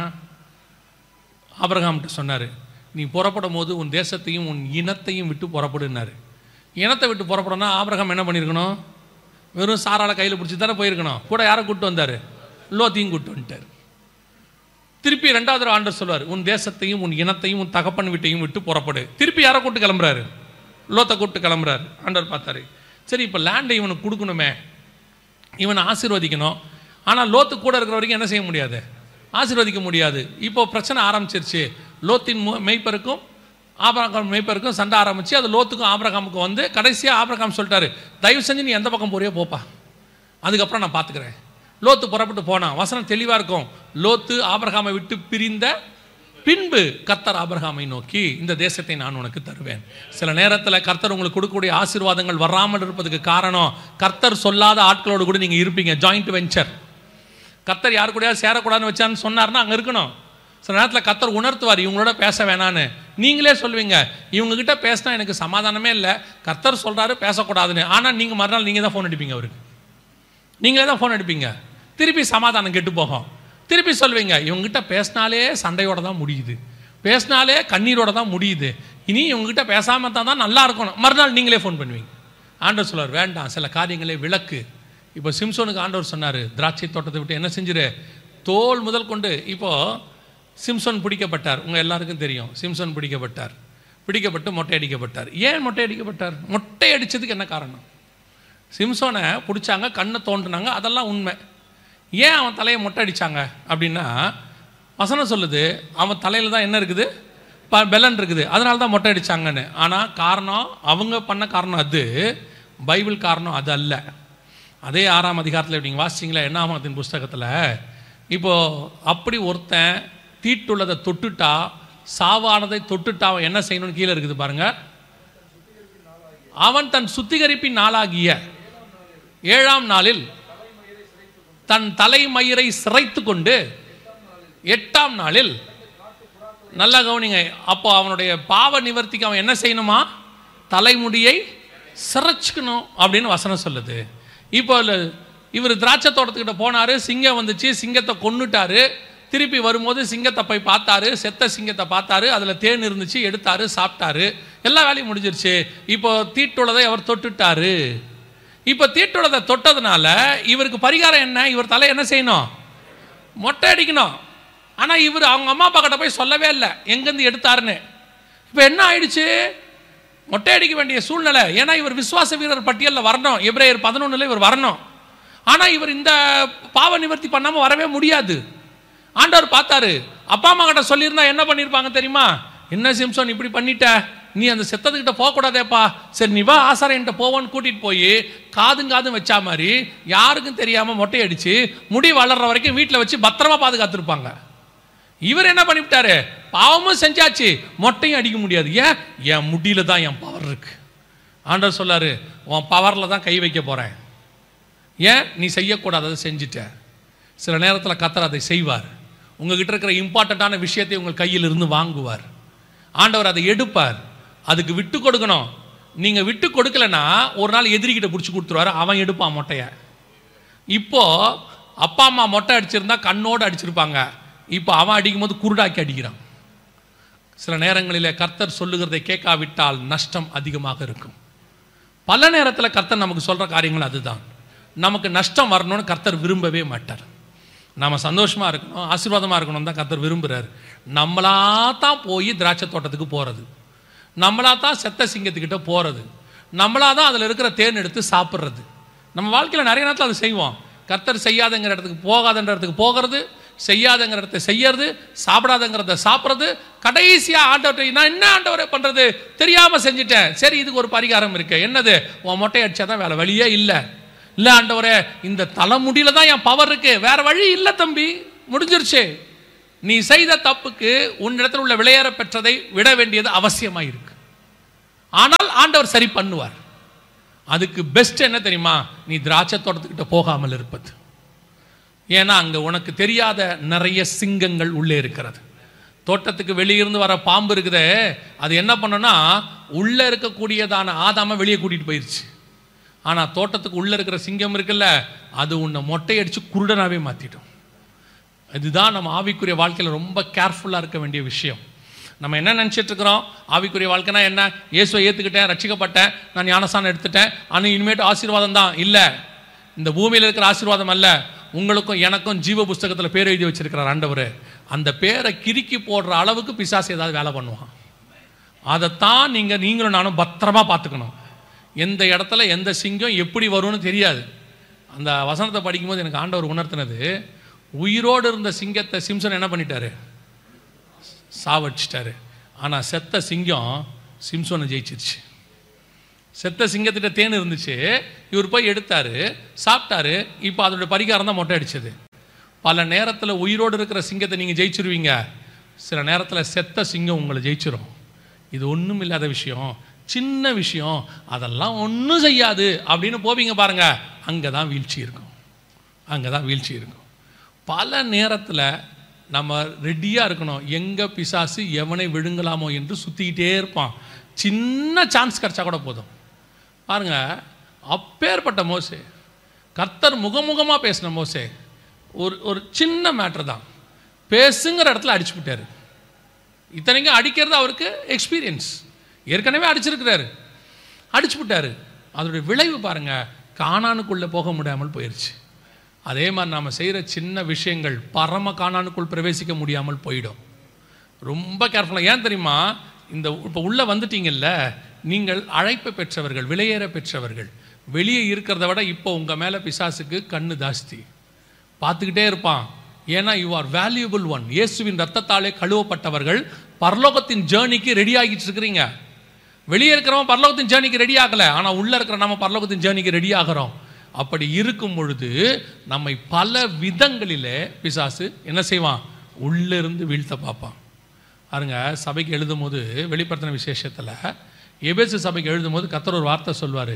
Speaker 3: ஆபிரகாம்கிட்ட சொன்னார், நீ புறப்படும் போது உன் தேசத்தையும் உன் இனத்தையும் விட்டு புறப்படுனாரு. இனத்தை விட்டு புறப்படனா ஆபிரகாம் என்ன பண்ணியிருக்கணும்? வெறும் சாரால கையில் பிடிச்சி தானே போயிருக்கணும். கூட யாரை கூப்பிட்டு வந்தார்? லோத்தையும் கூப்பிட்டு வந்துட்டார். திருப்பி 2வது ஆண்டவர் சொல்வார், உன் தேசத்தையும் உன் இனத்தையும் உன் தகப்பன் வீட்டையும் விட்டு புறப்படு. திருப்பி யாரை கூப்பிட்டு கிளம்புறாரு? லோத்தை கூப்பிட்டு கிளம்புறாரு. ஆண்டவர் பார்த்தாரு, சரி இப்போ லேண்டை இவனுக்கு கொடுக்கணுமே, இவனை ஆசீர்வதிக்கணும். ஆனால் லோத்து கூட இருக்கிற வரைக்கும் என்ன செய்ய முடியாது? ஆசீர்வதிக்க முடியாது. இப்போ பிரச்சனை ஆரம்பிச்சிருச்சு. லோத்தின் மெய்ப்பருக்கும் ஆபிரகாம் மெய்ப்பருக்கும் சண்டை ஆரம்பிச்சு, அது லோத்துக்கும் ஆபிரகாமுக்கும் வந்து கடைசியாக ஆபிரகாம் சொல்லிட்டாரு, தயவு செஞ்சு நீ எந்த பக்கம் போறியோ போப்பா, அதுக்கப்புறம் நான் பார்த்துக்கிறேன். லோத்து புறப்பட்டு போனான். வசனம் தெளிவாக இருக்கும். லோத்து ஆபிரகாமை விட்டு பிரிந்த பின்பு கர்த்தர் ஆபிரகாமை நோக்கி, இந்த தேசத்தை நான் உனக்கு தருவேன். சில நேரத்தில் கர்த்தர் உங்களுக்கு கொடுக்கக்கூடிய ஆசீர்வாதங்கள் வராமல் இருப்பதுக்கு காரணம், கர்த்தர் சொல்லாத ஆட்களோடு கூட நீங்கள் இருப்பீங்க. Joint venture. கர்த்தர் யாரு கூடயாவது சேரக்கூடாதுன்னு வச்சான்னு சொன்னார்னா அங்கே இருக்கணும். சில நேரத்தில் கர்த்தர் உணர்த்துவார், இவங்களோட பேச வேணான்னு. நீங்களே சொல்லுவீங்க, இவங்ககிட்ட பேசினா எனக்கு சமாதானமே இல்லை, கர்த்தர் சொல்கிறாரு பேசக்கூடாதுன்னு. ஆனால் நீங்கள் மறுநாள் நீங்கள் தான் ஃபோன் அடிப்பீங்க, அவருக்கு நீங்களே தான் ஃபோன் அடிப்பீங்க. திருப்பி சமாதானம் கெட்டு போகும். திருப்பி சொல்வீங்க, இவங்ககிட்ட பேசினாலே சண்டையோட தான் முடியுது, பேசினாலே கண்ணீரோட தான் முடியுது, இனி இவங்ககிட்ட பேசாமல் தான் நல்லா இருக்கணும். மறுநாள் நீங்களே ஃபோன் பண்ணுவீங்க. ஆண்டவர் சொல்வார், வேண்டாம், சில காரியங்களே விளக்கு. இப்போ சிம்சோனுக்கு ஆண்டவர் சொன்னார், திராட்சை தோட்டத்தை விட்டு என்ன செஞ்சிரு, தோல் முதல் கொண்டு. இப்போது சிம்சோன் பிடிக்கப்பட்டார். உங்கள் எல்லாருக்கும் தெரியும், சிம்சோன் பிடிக்கப்பட்டு மொட்டை அடிக்கப்பட்டார். ஏன் மொட்டை அடிக்கப்பட்டார்? மொட்டை அடித்ததுக்கு என்ன காரணம்? சிம்சோனை பிடிச்சாங்க, கண்ணை தோன்றினாங்க, அதெல்லாம் உண்மை. ஏன் அவன் தலையை மொட்டை அடித்தாங்க அப்படின்னா, வசனம் சொல்லுது அவன் தலையில் தான் என்ன இருக்குது, பெலன் இருக்குது, அதனால தான் மொட்டை அடித்தாங்கன்னு. ஆனால் காரணம் அவங்க பண்ண காரணம் அது, பைபிள் காரணம் அது அல்ல. அதே 6ஆம் அதிகாரத்தில் நீங்கள் வாசிச்சிங்களா என்னாகமத்தின் புஸ்தகத்தில், இப்போது அப்படி ஒருத்தன் தீட்டுள்ளதை தொட்டுட்டா, சாவானதை தொட்டுட்டா அவன் என்ன செய்யணும்னு கீழே இருக்குது பாருங்க. அவன் தன் சுத்திகரிப்பின் நாளாகிய 7ஆம் நாளில் தன் தலைமயிரை சிரைத்து கொண்டு 8ஆம் நாளில், நல்லா கவனிங்க, அப்போ அவனுடைய பாவ நிவர்த்திக்கு அவன் என்ன செய்யணுமா, தலைமுடியை சிரைச்சுக்கணும் அப்படின்னு வசனம் சொல்லுது. இப்போ இவர் திராட்சை தோட்டத்துக்கிட்ட போனார், சிங்கம் வந்துச்சு, சிங்கத்தை கொன்னுட்டாரு. திருப்பி வரும்போது சிங்கத்தை போய் பார்த்தாரு, செத்த சிங்கத்தை பார்த்தாரு, அதில் தேன் இருந்துச்சு, எடுத்தாரு, சாப்பிட்டாரு, எல்லா வேலையும் முடிஞ்சிருச்சு. இப்போ தீட்டுள்ளதை அவர் தொட்டுட்டாரு. இப்போ தீட்டுள்ளதை தொட்டதுனால இவருக்கு பரிகாரம் என்ன, இவர் தலை என்ன செய்யணும், மொட்டை அடிக்கணும். ஆனால் இவர் அவங்க அம்மா அப்பா கிட்ட போய் சொல்லவே இல்லை எங்கேருந்து எடுத்தாருன்னு. இப்போ என்ன ஆயிடுச்சு, மொட்டை அடிக்க வேண்டிய சூழ்நிலை. ஏன்னா இவர் விசுவாச வீரர் பட்டியலில் வரணும், எபிரேயர் 11 இவர் வரணும். ஆனால் இவர் இந்த பாவ நிவர்த்தி பண்ணாமல் வரவே முடியாது. ஆண்டவர் பார்த்தாரு, அப்பா அம்மா கிட்ட சொல்லியிருந்தா என்ன பண்ணியிருப்பாங்க தெரியுமா, என்ன சிம்சோன் இப்படி பண்ணிட்ட, நீ அந்த செத்ததுக்கிட்ட போகக்கூடாதேப்பா, சரி நீ வா ஆசாரியன்ட்ட போவோன்னு கூட்டிகிட்டு போய் காதும் வச்சா மாதிரி யாருக்கும் தெரியாமல் மொட்டை அடித்து முடி வளர்ற வரைக்கும் வீட்டில் வச்சு பத்திரமா பாதுகாத்துருப்பாங்க. இவர் என்ன பண்ணிவிட்டாரு, பாவமும் செஞ்சாச்சு, மொட்டையும் அடிக்க முடியாது. ஏன், என் முடியில தான் என் பவர் இருக்கு. ஆண்டவர் சொல்லாரு, உன் பவரில் தான் கை வைக்க போகிறேன். ஏன், நீ செய்யக்கூடாததை செஞ்சுட்ட. சில நேரத்தில் கர்த்தர் அதை செய்வார். உங்ககிட்ட இருக்கிற இம்பார்ட்டண்ட்டான விஷயத்தை உங்கள் கையில் இருந்து வாங்குவார். ஆண்டவர் அதை எடுப்பார். அதுக்கு விட்டு கொடுக்கணும். நீங்கள் விட்டு கொடுக்கலன்னா ஒரு நாள் எதிரிக்கிட்ட பிடிச்சி கொடுத்துருவாரு, அவன் எடுப்பான் மொட்டையை. இப்போ அப்பா அம்மா மொட்டை அடிச்சிருந்தா கண்ணோடு அடிச்சிருப்பாங்க, இப்போ அவன் அடிக்கும் போது குருடாக்கி அடிக்கிறான். சில நேரங்களில் கர்த்தர் சொல்லுகிறதை கேட்காவிட்டால் நஷ்டம் அதிகமாக இருக்கும். பல நேரத்தில் கர்த்தர் நமக்கு சொல்கிற காரியங்கள் அதுதான். நமக்கு நஷ்டம் வரணும்னு கர்த்தர் விரும்பவே மாட்டார். நம்ம சந்தோஷமாக இருக்கணும், ஆசீர்வாதமாக இருக்கணும் தான் கர்த்தர் விரும்புகிறார். நம்மளா தான் போய் திராட்சை தோட்டத்துக்கு போகிறது, நம்மளா தான் செத்த சிங்கத்துக்கிட்ட போகிறது, நம்மளா தான் அதில் இருக்கிற தேன் எடுத்து சாப்பிட்றது. நம்ம வாழ்க்கையில் நிறைய நேரத்தில் அதை செய்வோம். கர்த்தர் செய்யாதங்கிற இடத்துக்கு போகாதன்ற இடத்துக்கு போகிறது, செய்யாதங்கிற இடத்த செய்யறது, சாப்பிடாதங்கிறத சாப்பிட்றது. கடைசியாக ஆண்டவர்கிட்ட நான் என்ன ஆண்டவரை பண்ணுறது தெரியாமல் செஞ்சுட்டேன், சரி இதுக்கு ஒரு பரிகாரம் இருக்கு. என்னது, உன் மொட்டை அடித்தா தான் வேலை, வழியே இல்லை.
Speaker 1: இல்லை ஆண்டவரே இந்த தலைமுடியில தான் என் பவர் இருக்கு, வேற வழி இல்லை தம்பி, முடிஞ்சிருச்சு. நீ செய்த தப்புக்கு உன்னிடத்தில் உள்ள விளையாட பெற்றதை விட வேண்டியது அவசியமாக இருக்கு. ஆனால் ஆண்டவர் சரி பண்ணுவார். அதுக்கு பெஸ்ட் என்ன தெரியுமா? நீ திராட்சை தோட்டத்துக்கிட்ட போகாமல் இருப்பது. ஏன்னா அங்கே உனக்கு தெரியாத நிறைய சிங்கங்கள் உள்ளே இருக்கிறது. தோட்டத்துக்கு வெளியிருந்து வர பாம்பு இருக்குதே, அது என்ன பண்ணுன்னா உள்ளே இருக்கக்கூடியதான ஆதாமை வெளியே கூட்டிகிட்டு போயிடுச்சு. ஆனால் தோட்டத்துக்கு உள்ளே இருக்கிற சிங்கம் இருக்குல்ல, அது உன்னை மொட்டையடிச்சு குருடனாகவே மாற்றிடும். இதுதான் நம்ம ஆவிக்குரிய வாழ்க்கையில் ரொம்ப கேர்ஃபுல்லாக இருக்க வேண்டிய விஷயம். நம்ம என்ன நினச்சிட்டு இருக்கிறோம்? ஆவிக்குரிய வாழ்க்கைனா என்ன? இயேசுவை ஏற்றுக்கிட்டேன், ரட்சிக்கப்பட்டேன், நான் ஞானஸ்தானம் எடுத்துட்டேன், ஆனால் இனிமேட்டு ஆசீர்வாதம் தான். இல்லை, இந்த பூமியில் இருக்கிற ஆசீர்வாதம் அல்ல. உங்களுக்கும் எனக்கும் ஜீவ புஸ்தகத்தில் பேர் எழுதி வச்சிருக்கிறார் ஆண்டவர். அந்த பேரை கிறுக்கி போடுற அளவுக்கு பிசாசு ஏதாவது வேலை பண்ணுவான். அதைத்தான் நீங்களும் நானும் பத்திரமா பார்த்துக்கணும். எந்த இடத்துல எந்த சிங்கம் எப்படி வரும்னு தெரியாது. அந்த வசனத்தை படிக்கும்போது எனக்கு ஆண்டவர் உணர்த்தினது, உயிரோடு இருந்த சிங்கத்தை சிம்சன் என்ன பண்ணிட்டாரு? சாவடிச்சிட்டாரு. ஆனால் செத்த சிங்கம் சிம்சோனை ஜெயிச்சிருச்சு. செத்த சிங்கத்திட்ட தேன் இருந்துச்சு, இவர் போய் எடுத்தாரு, சாப்பிட்டாரு. இப்போ அதோட பரிகாரம் தான் மொட்டை அடிச்சது. பல நேரத்தில் உயிரோடு இருக்கிற சிங்கத்தை நீங்கள் ஜெயிச்சிருவீங்க, சில நேரத்தில் செத்த சிங்கம் உங்களை ஜெயிச்சிரும். இது ஒன்றும் இல்லாத விஷயம், சின்ன விஷயம், அதெல்லாம் ஒன்றும் செய்யாது அப்படின்னு போவீங்க பாருங்க, அங்கே தான் வீழ்ச்சி இருக்கும். அங்கே தான் வீழ்ச்சி இருக்கும். பல நேரத்தில் நம்ம ரெடியாக இருக்கணும். எங்கே பிசாசு எவனை விழுங்கலாமோ என்று சுற்றிக்கிட்டே இருப்பான். சின்ன சான்ஸ் கிடச்சா கூட போதும். பாருங்க, அப்பேற்பட்ட மோசே, கர்த்தர் முகமுகமாக பேசின மோசே, ஒரு சின்ன மேட்ரு தான், பேசுங்கிற இடத்துல அடிச்சு விட்டாரு. இத்தனைக்கும் அடிக்கிறது அவருக்கு எக்ஸ்பீரியன்ஸ், ஏற்கனவே அடிச்சிருக்கிறாரு, அடிச்சு விட்டாரு. அதோடைய விளைவு பாருங்க, கானானுக்குள்ளே போக முடியாமல் போயிடுச்சு. அதே மாதிரி நாம் செய்கிற சின்ன விஷயங்கள் பரம கானானுக்குள் பிரவேசிக்க முடியாமல் போயிடும். ரொம்ப கேர்ஃபுல்லாக. ஏன் தெரியுமா? இந்த இப்போ உள்ளே வந்துட்டீங்கல்ல, நீங்கள் அழைப்பை பெற்றவர்கள், விலையேற பெற்றவர்கள். வெளியே இருக்கிறத விட இப்போ உங்கள் மேலே பிசாசுக்கு கண்ணு ஜாஸ்தி, பார்த்துக்கிட்டே இருப்பான். ஏன்னா யூ ஆர் வேல்யூபிள் ஒன். இயேசுவின் ரத்தத்தாலே கழுவப்பட்டவர்கள் பரலோகத்தின் ஜேர்னிக்கு ரெடி ஆகிட்டு இருக்கிறீங்க. வெளியே இருக்கிறவன் பரலோகத்தின் ஜேர்னிக்கு ரெடி ஆகலை, ஆனால் உள்ளே இருக்கிற நம்ம பரலோகத்தின் ஜேர்னிக்கு ரெடி ஆகிறோம். அப்படி இருக்கும் பொழுது நம்மை பல விதங்களிலே பிசாசு என்ன செய்வான்? உள்ளிருந்து வீழ்த்த பார்ப்பான். பாருங்க, சபைக்கு எழுதும் போது வெளிப்படுத்தின விசேஷத்தில் எபேசு சபைக்கு எழுதும் போது கர்த்தர் ஒரு வார்த்தை சொல்வார்,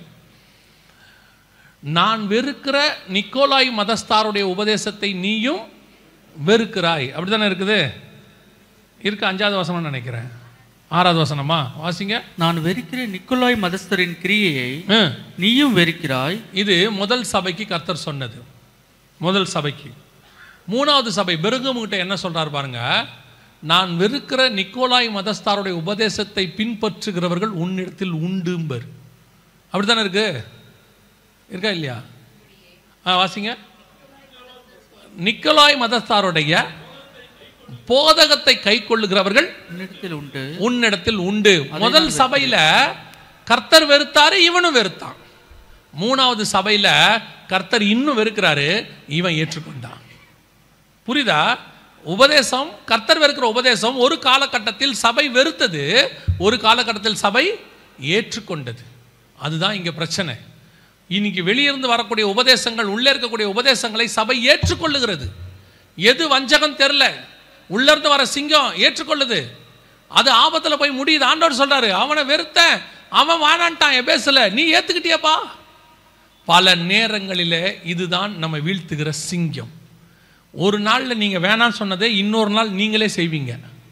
Speaker 1: நான் வெறுக்கிற நிக்கோலாய் மதஸ்தாருடைய உபதேசத்தை நீயும் வெறுக்கிறாய். அப்படி தானே இருக்குது? இருக்கு 5வது வசனம் நினைக்கிறேன், 6வது வசனமா வாசிங்க. நான் வெறுக்கிறேன் நிக்கோலாய் மதஸ்தரின் கிரியையை நீயும் வெறுக்கிறாய். இது முதல் சபைக்கு கர்த்தர் சொன்னது, முதல் சபைக்கு. 3வது சபை பெருகமுகிட்ட என்ன சொல்றார் பாருங்க, நான் வெறுக்கிற நிக்கோலாய் மதஸ்தாருடைய உபதேசத்தை பின்பற்றுகிறவர்கள் உன்னிடத்தில் உண்டும்பர். அப்படித்தானே இருக்கு? இருக்கா இல்லையா? வாசிங்க. நிக்கோலாய் மதஸ்தாருடைய போதகத்தை கை கொள்ளுகிறவர்கள் உன்னிடத்தில் உண்டு. முதல் சபையில கர்த்தர் வெறுத்தாரு, இவனும் வெறுத்தான். 3வது சபையில கர்த்தர் இன்னும் வெறுக்கிறாரு, இவன் ஏற்றுக்கொண்டான். புரியுதா? உபதேசம், கர்த்தர் வெறுக்கிற உபதேசம் ஒரு காலகட்டத்தில் சபை வெறுத்தது, ஒரு காலகட்டத்தில் சபை ஏற்றுக்கொண்டது. அதுதான் இங்க பிரச்சனை. இன்னைக்கு வெளியிருந்து வரக்கூடிய உபதேசங்கள், உள்ளே இருக்கக்கூடிய உபதேசங்களை சபை ஏற்றுக்கொள்ளுகிறது. எது வஞ்சகம் தெரியல, உள்ள இருந்து வர சிங்கம் ஏற்றுக்கொள்ளுது, அது ஆபத்துல போய் முடியுது. ஆண்டவர் சொல்றாரு, அவனை வெறுத்த, அவன் வானான்ட்டான் எபேசுல, நீ ஏத்துக்கிட்டியப்பா. பல நேரங்களிலே இதுதான் நம்ம வீழ்த்துகிற சிங்கம். ஒரு நாளில் நீங்க வேணான்னு சொன்னதே இன்னொரு நாள் நீங்களே செய்வீங்க.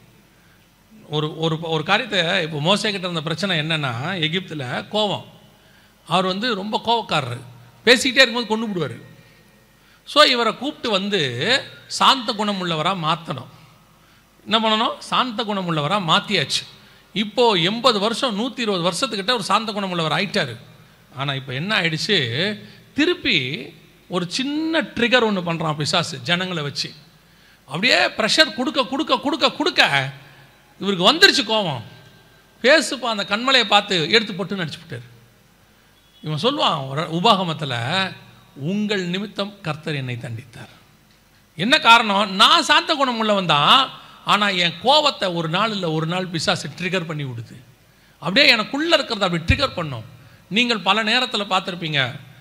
Speaker 1: ஒரு காரியத்தை, இப்போ மோசே கிட்ட இருந்த பிரச்சனை என்னன்னா, எகிப்தில் கோபம். அவர் ரொம்ப கோபக்காரர், பேசிக்கிட்டே இருக்கும்போது கொண்டு விடுவார். ஸோ இவரை கூப்பிட்டு சாந்த குணம் உள்ளவராக மாற்றணும். என்ன பண்ணணும்? சாந்த குணம் உள்ளவராக மாற்றியாச்சு. இப்போது 80 வருஷம் 120 வருஷத்துக்கிட்ட ஒரு சாந்த குணம் உள்ளவர் ஆயிட்டார். ஆனால் இப்போ என்ன ஆயிடுச்சு, திருப்பி ஒரு சின்ன ட்ரிகர் ஒன்று பண்ணுறான் பிசாசு, ஜனங்களை வச்சு அப்படியே ப்ரெஷர் கொடுக்க கொடுக்க கொடுக்க கொடுக்க இவருக்கு வந்துருச்சு கோபம். பேசுப்பா, அந்த கண்மலையை பார்த்து எடுத்து போட்டு நடிச்சுவிட்டார். இவன் சொல்லுவான் உபாகமத்தில், உங்கள் நிமித்தம் கர்த்தர் என்னை தண்டித்தார். என்ன காரணம்? நான் சாந்த குணம் உள்ளவன் தான், ஆனால் என் கோபத்தை ஒரு நாள் இல்லை ஒரு நாள் பிசாசு ட்ரிகர் பண்ணி விடுது. அப்படியே எனக்குள்ளே இருக்கிறத அப்படி ட்ரிகர் பண்ணும். நீங்கள் பல நேரத்தில் பார்த்துருப்பீங்க,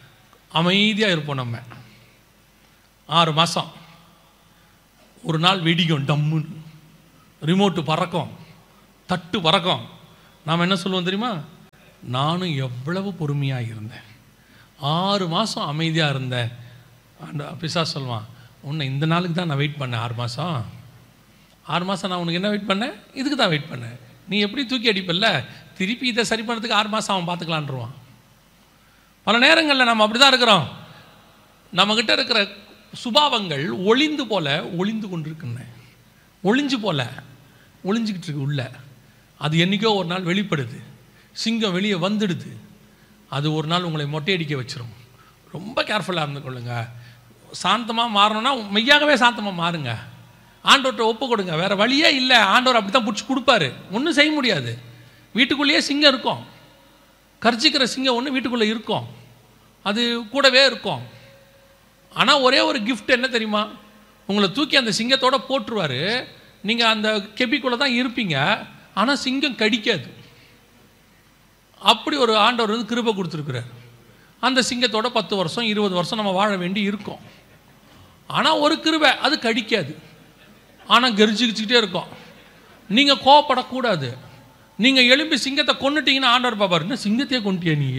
Speaker 1: அமைதியாக இருப்போம். நம்ம 6 மாதம் ஒரு நாள் வெடிக்கும், டம்முன்னு ரிமோட்டு பறக்கும், தட்டு பறக்கும். நாம் என்ன சொல்லுவோம் தெரியுமா? நானும் எவ்வளவு பொறுமையாக இருந்தேன், 6 மாதம் அமைதியாக இருந்தேன். அந்த பிசாசு சொல்லுவான், உன்னை இந்த நாளுக்கு தான் நான் வெயிட் பண்ணேன். 6 மாதம் நான் உனக்கு என்ன வெயிட் பண்ணேன்? இதுக்கு தான் வெயிட் பண்ணேன். நீ எப்படி தூக்கி அடிப்பல்ல, திருப்பி இதை சரி பண்ணுறதுக்கு 6 மாதம் அவன் பார்த்துக்கலான்ருவான். பல நேரங்களில் நம்ம அப்படி தான் இருக்கிறோம். நம்மக்கிட்ட இருக்கிற சுபாவங்கள் ஒளிந்து கொண்டிருக்குன்னு, ஒளிஞ்சிக்கிட்டு இருக்கு உள்ள. அது என்றைக்கோ ஒரு நாள் வெளிப்படுது, சிங்கம் வெளியே வந்துடுது. அது ஒரு நாள் உங்களை மொட்டையடிக்க வச்சிரும். ரொம்ப கேர்ஃபுல்லாக இருந்து கொள்ளுங்க. சாந்தமாக மாறணும்னா மெய்யாகவே சாந்தமாக மாறுங்க. ஆண்டவர்கிட்ட ஒப்பு கொடுங்க, வேறு வழியே இல்லை. ஆண்டவர் அப்படி தான் பிடிச்சி கொடுப்பாரு, ஒன்றும் செய்ய முடியாது. வீட்டுக்குள்ளேயே சிங்கம் இருக்கும், கர்ஜிக்கிற சிங்கம் ஒன்று வீட்டுக்குள்ளே இருக்கும், அது கூடவே இருக்கும். ஆனால் ஒரே ஒரு கிஃப்ட் என்ன தெரியுமா? உங்களை தூக்கி அந்த சிங்கத்தோடு போட்டுருவார். நீங்கள் அந்த கெபிக்குள்ளே தான் இருப்பீங்க, ஆனால் சிங்கம் கடிக்காது. அப்படி ஒரு ஆண்டவர் வந்து கிருபை கொடுத்துருக்குறார். அந்த சிங்கத்தோட 10 வருஷம் 20 வருஷம் நம்ம வாழ வேண்டி இருக்கும். ஆனால் ஒரு கிருபை, அது கடிக்காது, ஆனால் கெரிச்சிக்கிட்டே இருக்கும். நீங்கள் கோவப்படக்கூடாது. நீங்கள் எழும்பி சிங்கத்தை கொண்டுட்டீங்கன்னா ஆண்டவர் பாப்பார், என்ன சிங்கத்தையே கொண்டுட்டியா நீ?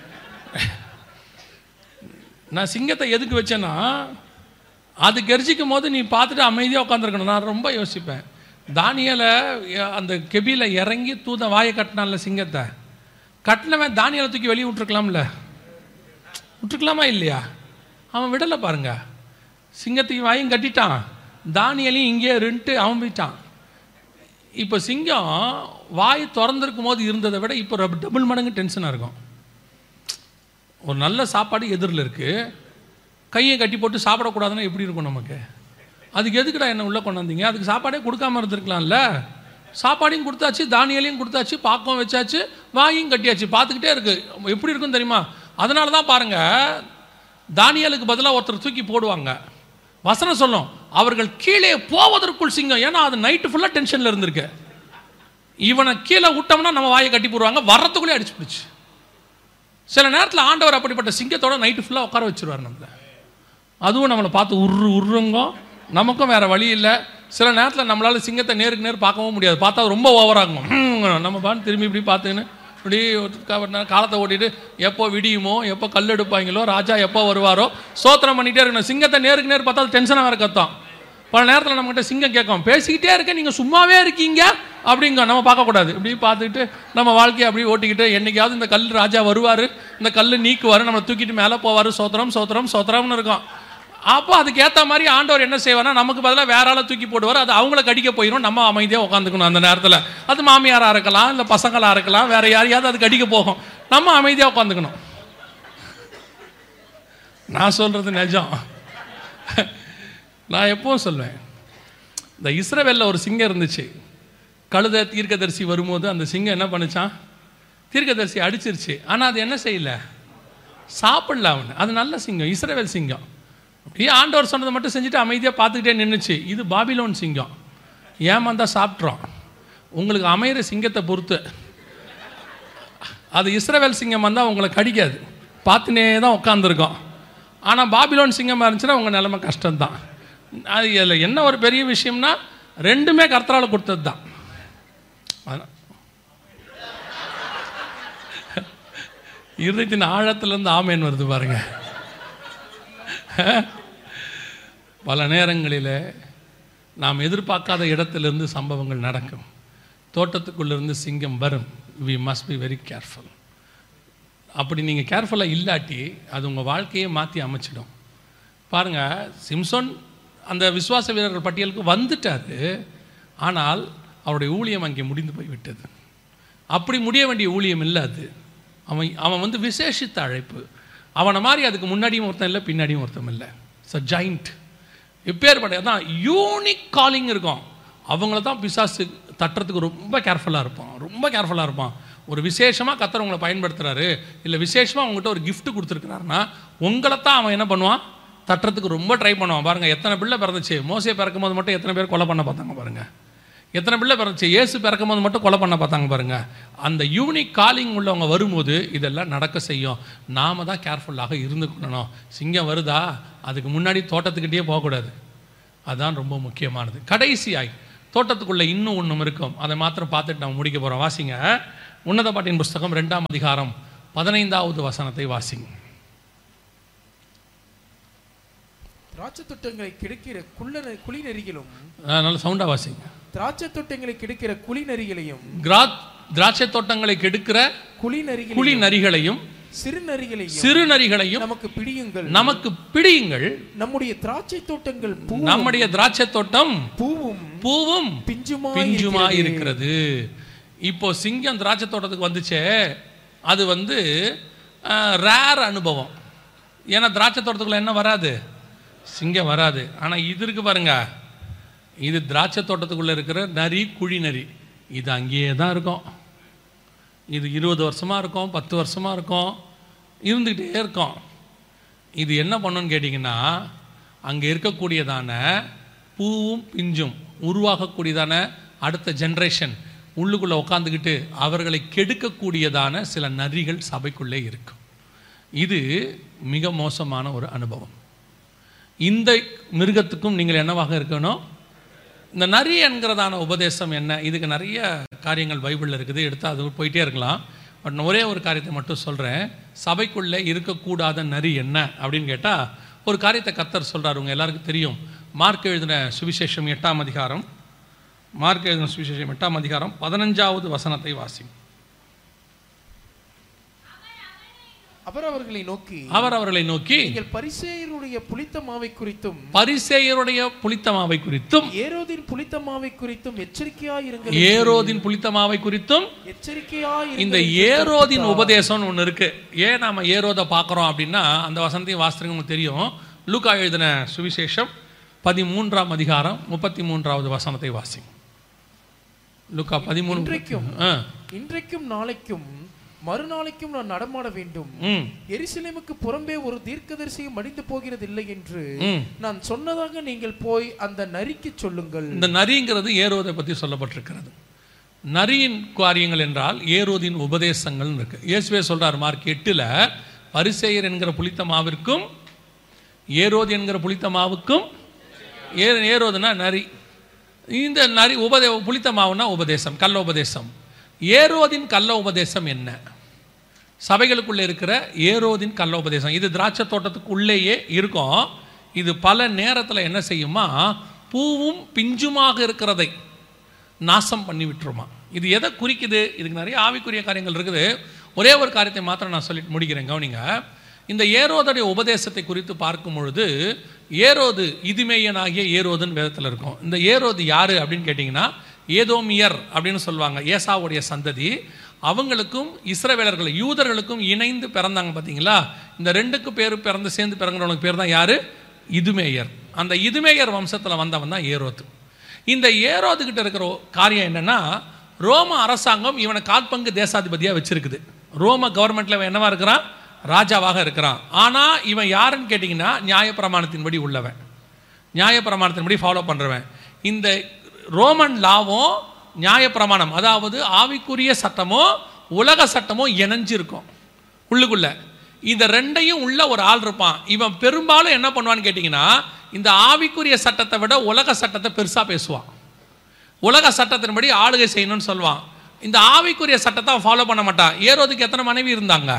Speaker 1: நான் சிங்கத்தை எதுக்கு வச்சேன்னா, அது கெரிச்சிக்கும் போது நீ பார்த்துட்டு அமைதியாக உட்காந்துருக்கணும். நான் ரொம்ப யோசிப்பேன். தானியலை அந்த கெபியில் இறங்கி தூத வாயை கட்டினான்ல சிங்கத்தை, கட்டினவன் தானியலை தூக்கி வெளியே விட்டுருக்கலாமா இல்லையா? அவன் விடலை பாருங்க. சிங்கத்துக்கு வாயும் கட்டிட்டான், தானியலையும் இங்கே ரெண்டு அவன் போயிட்டான். இப்போ சிங்கம் வாய் திறந்துருக்கும் போது இருந்ததை விட இப்போ டபுள் மடங்கு டென்ஷனாக இருக்கும். ஒரு நல்ல சாப்பாடு எதிரில் இருக்குது, கையை கட்டி போட்டு சாப்பிடக்கூடாதுன்னா எப்படி இருக்கும் நமக்கு? அதுக்கு எதுக்குடா என்ன உள்ளே கொண்டாந்தீங்க? அதுக்கு சாப்பாடே கொடுக்காம இருந்திருக்கலாம்ல. சாப்பாடையும் கொடுத்தாச்சு, தானியலையும் கொடுத்தாச்சு, பாக்கம் வச்சாச்சு, வாயும் கட்டியாச்சு, பார்த்துக்கிட்டே இருக்கு. எப்படி இருக்குன்னு தெரியுமா? அதனால தான் பாருங்கள், தானியலுக்கு பதிலாக ஒருத்தர் தூக்கி போடுவாங்க. வசனம் சொல்லும், அவர்கள் கீழே போவதற்குள் சிங்கம். ஏன்னா அது நைட்டு ஃபுல்லாக டென்ஷனில் இருந்திருக்கு. இவனை கீழே விட்டோம்னா நம்ம வாயை கட்டி போடுவாங்க, வர்றதுக்குள்ளே அடிச்சு பிடிச்சி. சில நேரத்தில் ஆண்டவர் அப்படிப்பட்ட சிங்கத்தோட நைட்டு ஃபுல்லாக உட்கார வச்சுருவார் நம்மளை. அதுவும் நம்மளை பார்த்து உருங்க, நமக்கும் வேறு வழி இல்லை. சில நேரத்தில் நம்மளால் சிங்கத்தை நேருக்கு நேர் பார்க்கவும் முடியாது, பார்த்தா ரொம்ப ஓவராகும். நம்ம பாட்டு திரும்பி இப்படி பார்த்துன்னு இப்படி காலத்தை ஓட்டிட்டு எப்போ விடியுமோ, எப்போ கல் எடுப்பாங்களோ, ராஜா எப்போ வருவாரோ சோத்திரம் பண்ணிகிட்டே இருக்கணும். சிங்கத்தை நேருக்கு நேர் பார்த்தா அது டென்ஷனாக வேறு கத்தம். பல நேரத்தில் நம்மகிட்ட சிங்கம் கேட்கும், பேசிக்கிட்டே இருக்க நீங்கள் சும்மாவே இருக்கீங்க அப்படிங்க. நம்ம பார்க்கக்கூடாது, இப்படி பார்த்துக்கிட்டு நம்ம வாழ்க்கையை அப்படி ஓட்டிக்கிட்டு, என்றைக்காவது இந்த கல் ராஜா வருவார், இந்த கல் நீக்குவார், நம்மளை தூக்கிட்டு மேலே போவார், சோத்திரம் சோத்திரம் சோத்திரம்னு இருக்கும். அப்போ அதுக்கேற்ற மாதிரி ஆண்டவர் என்ன செய்வார்னா, நமக்கு பதிலாக வேற ஆளை தூக்கி போடுவார். அது அவங்கள கடிக்க போயிடும், நம்ம அமைதியாக உட்காந்துக்கணும். அந்த நேரத்தில் அது மாமியாராக இருக்கலாம், இல்லை பசங்களாக இருக்கலாம், வேற யாரையாவது அது கடிக்க போகும், நம்ம அமைதியாக உட்காந்துக்கணும். நான் சொல்கிறது நிஜம். நான் எப்பவும் சொல்வேன், இந்த இஸ்ரவேலில் ஒரு சிங்கம் இருந்துச்சு. கழுதை தீர்க்கதரிசி வரும்போது அந்த சிங்கம் என்ன பண்ணுச்சான்? தீர்க்கதரிசி அடிச்சிருச்சு. ஆனால் அது என்ன செய்யலை? சாப்பிடல அவனு. அது நல்ல சிங்கம், இஸ்ரவேல் சிங்கம். அப்படியே ஆண்டவர் சொன்னதை மட்டும் செஞ்சுட்டு அமைதியாக பார்த்துக்கிட்டே நின்றுச்சு. இது பாபிலோன் சிங்கம், ஏமாந்தா சாப்பிட்றோம். உங்களுக்கு அமைகிற சிங்கத்தை பொறுத்து. அது இஸ்ரவேல் சிங்கம் வந்தால் உங்களை கடிக்காது, பார்த்துனே தான் உட்காந்துருக்கோம். ஆனால் பாபிலோன் சிங்கமாக இருந்துச்சுன்னா உங்கள் நிலைமை கஷ்டம்தான். அது இதில் என்ன ஒரு பெரிய விஷயம்னா, ரெண்டுமே கர்த்தரால் கொடுத்தது தான். இருதயத்தின் ஆழத்திலேருந்து ஆமேன் வருது பாருங்க. பல நேரங்களில் நாம் எதிர்பார்க்காத இடத்திலிருந்து சம்பவங்கள் நடக்கும். தோட்டத்துக்குள்ளேருந்து சிங்கம் வரும். We must be very careful. அப்படி நீங்கள் கேர்ஃபுல்லாக இல்லாட்டி அது உங்கள் வாழ்க்கையை மாற்றி அமைச்சிடும். பாருங்கள், சிம்சோன் அந்த விசுவாச வீரர்கள் பட்டியலுக்கு வந்துட்டார். ஆனால் அவருடைய ஊழியம் அங்கே முடிந்து போய்விட்டது. அப்படி முடிய வேண்டிய ஊழியம் இல்லை அது. அவன் வந்து விசேஷித்த அழைப்பு. அவனை மாதிரி அதுக்கு முன்னாடியும் ஒருத்தன் இல்லை, பின்னாடியும் ஒருத்தன் இல்லை. It's a joint. இப்பேற்பட்ட தான் யூனிக் காலிங் இருக்கும். அவங்கள தான் பிசாசு தட்டுறதுக்கு ரொம்ப கேர்ஃபுல்லாக இருப்பான். ஒரு விசேஷமாக கர்த்தர் உங்களை பயன்படுத்துகிறாரு, இல்லை விசேஷமாக அவங்ககிட்ட ஒரு கிஃப்ட் கொடுத்துருக்குறாருன்னா உங்களை தான் அவன் என்ன பண்ணுவான்? தட்டுறதுக்கு ரொம்ப ட்ரை பண்ணுவான். பாருங்கள், எத்தனை பிள்ளை பிறந்துச்சு. மோசே பிறக்கும் போது மட்டும் எத்தனை பேர் கொலை பண்ண பார்த்தாங்க பாருங்கள். எத்தனை பிள்ளை பிறந்துச்சு? இயேசு பிறக்கும் போது மட்டும் கொலை பண்ண பார்த்தாங்க பாருங்க. அந்த யூனிக் காலிங் உள்ளவங்க வரும்போது இதெல்லாம் நடக்க செய்யும். நாம தான் கேர்ஃபுல்லாக இருந்துக்கணும். சிங்கம் வருதா, அதுக்கு முன்னாடி தோட்டத்துக்கிட்டே போகக்கூடாது. அதுதான் ரொம்ப முக்கியமானது. கடைசியாய் தோட்டத்துக்குள்ளே இன்னும் ஒன்றும் இருக்கும், அதை மாத்திரம் பார்த்துட்டு நம்ம முடிக்க போகிறோம். வாசிங்க உன்னத பாட்டின் புஸ்தகம் 2ஆம் அதிகாரம் 15வது வசனத்தை வாசிங்க.
Speaker 4: திராட்சை தோட்டங்களை கெடுக்கிற குழி நெறிகளும்,
Speaker 1: நல்ல சவுண்டா வாசிங்க.
Speaker 4: திராட்சை தோட்டங்களை கெடுக்கிற குழி நெறிகளையும்,
Speaker 1: திராட்சை தோட்டங்களை கெடுக்கிற குழி நரிகளையும் சிறு நரிகளையும் நமக்கு பிடியுங்கள். நம்முடைய திராட்சை தோட்டம் பூவும் பிஞ்சுமா இருக்கிறது. இப்போ சிங்கம் திராட்சை தோட்டத்துக்கு வந்துச்சே, அது ரேர் அனுபவம். ஏன்னா திராட்சை தோட்டத்துக்குள்ள என்ன வராது, சிங்கம் வராது. ஆனால் இது இருக்கு பாருங்க, இது திராட்சை தோட்டத்துக்குள்ளே இருக்கிற நரி, குழி நரி. இது அங்கேயே தான் இருக்கும். இது 20 வருஷமாக இருக்கும், 10 வருஷமாக இருக்கும், இருந்துக்கிட்டே இருக்கும். இது என்ன பண்ணுன்னு கேட்டிங்கன்னா, அங்கே இருக்கக்கூடியதான பூவும் பிஞ்சும் உருவாகக்கூடியதான அடுத்த ஜென்ரேஷன் உள்ளுக்குள்ளே உட்காந்துக்கிட்டு அவர்களை கெடுக்கக்கூடியதான சில நரிகள் சபைக்குள்ளே இருக்கும். இது மிக மோசமான ஒரு அனுபவம். இந்த மிருகத்துக்கும் நீங்கள் என்னவாக இருக்கணும்? இந்த நரி என்கிறதான உபதேசம் என்ன? இதுக்கு நிறைய காரியங்கள் பைபிளில் இருக்குது, எடுத்து அது போயிட்டே இருக்கலாம். பட் நான் ஒரே ஒரு காரியத்தை மட்டும் சொல்கிறேன். சபைக்குள்ளே இருக்கக்கூடாத நரி என்ன அப்படின்னு கேட்டால், ஒரு காரியத்தை கர்த்தர் சொல்கிறார். உங்கள் எல்லாருக்கும் தெரியும். மார்க் எழுதின சுவிசேஷம் 8ஆம் அதிகாரம் 15வது வசனத்தை வாசிங்க.
Speaker 4: அவர் அவர்களை நோக்கி நீங்கள் பரிசேயருடைய புளித்த மாவை குறித்தும் ஏரோதின் புளித்த மாவை குறித்தும் எச்சரிக்கையாயிருங்கள்.
Speaker 1: இந்த ஏரோதின் உபதேசம் ஒன்று இருக்கு. ஏன் நாம ஏரோதை பார்க்குறோம் அப்படின்னா, அந்த வசனத்தையும் வாசிங்க. உங்களுக்கு தெரியும். லூக்கா எழுதின சுவிசேஷம் 13ஆம் அதிகாரம் 33வது வசனத்தை வாசிங்க. லூக்கா 13.
Speaker 4: இன்றைக்கும் நாளைக்கும் மறுநாளைக்கும் நான் நடமாட வேண்டும். எருசலேமுக்கு புறம்பே ஒரு தீர்க்கதரிசியும் மடிந்து போகிறது இல்லை என்று நான் சொன்னதாக நீங்கள் போய் அந்த நரிக்கு சொல்லுங்கள்.
Speaker 1: இந்த நரிங்கிறது ஏரோதை பற்றி சொல்லப்பட்டிருக்கிறது. நரியின் காரியங்கள் என்றால் ஏரோதின் உபதேசங்கள் இருக்கு. இயேசுவே சொல்றார் மார்க் 8ல், பரிசேயர் என்கிற புளித்த மாவிற்கும் ஏரோது என்கிற புளித்த மாவுக்கும். ஏரோதுனா நரி. இந்த நரி புளித்த மாவுனா உபதேசம், கள்ள உபதேசம். ஏரோதின் கள்ள உபதேசம் என்ன? சபைகளுக்குள்ளே இருக்கிற ஏரோதின் கள்ள உபதேசம் இது திராட்சை தோட்டத்துக்கு உள்ளேயே இருக்கும். இது பல நேரத்தில் என்ன செய்யுமா, பூவும் பிஞ்சுமாக இருக்கிறதை நாசம் பண்ணி விட்டுருமா. இது எதை குறிக்குது? இதுக்கு நிறைய ஆவிக்குரிய காரியங்கள் இருக்குது. ஒரே ஒரு காரியத்தை மாத்திரம் நான் சொல்லிட்டு முடிக்கிறேன், கவனிங்க. இந்த ஏரோதுடைய உபதேசத்தை குறித்து பார்க்கும் பொழுது, ஏரோது இதுமேயனாகிய ஏரோதுன்னு வேதத்தில் இருக்கும். இந்த ஏரோது யாரு அப்படின்னு கேட்டிங்கன்னா, ஏதோமியர் அப்படின்னு சொல்லுவாங்க. ஏசாவுடைய சந்ததி. அவங்களுக்கும் இஸ்ரவேலர்கள் யூதர்களுக்கும் இணைந்து பிறந்தாங்க பார்த்தீங்களா. இந்த ரெண்டுக்கு பேர் சேர்ந்து பிறந்தவங்களுக்கு பேர் தான் யாரு? இதுமேயர். அந்த இதுமேயர் வம்சத்தில் வந்தவன் தான் ஏரோது. இந்த ஏரோது கிட்ட இருக்கிற காரியம் என்னன்னா, ரோம அரசாங்கம் இவனை காற்பங்கு தேசாதிபதியாக வச்சிருக்குது. ரோம கவர்மெண்ட்ல என்னவா இருக்கிறான்? ராஜாவாக இருக்கிறான். ஆனால் இவன் யாருன்னு கேட்டிங்கன்னா, நியாயப்பிரமாணத்தின்படி உள்ளவன், நியாயப்பிரமாணத்தின்படி ஃபாலோ பண்ணுறவன். இந்த ரோமன் லாவும் நியாயப்பிரமாணம், அதாவது ஆவிக்குரிய சட்டமோ உலக சட்டமோ இணைஞ்சிருக்கும் உள்ளுக்குள்ள. இந்த ரெண்டையும் உள்ள ஒரு ஆள் இருப்பான். இவன் பெரும்பாலும் என்ன பண்ணுவான்னு கேட்டிங்கன்னா, இந்த ஆவிக்குரிய சட்டத்தை விட உலக சட்டத்தை பெருசாக பேசுவான். உலக சட்டத்தின்படி ஆளுகை செய்யணும்னு சொல்லுவான். இந்த ஆவிக்குரிய சட்டத்தை அவன் ஃபாலோ பண்ண மாட்டான். ஏரோதுக்கு எத்தனை மனைவி இருந்தாங்க?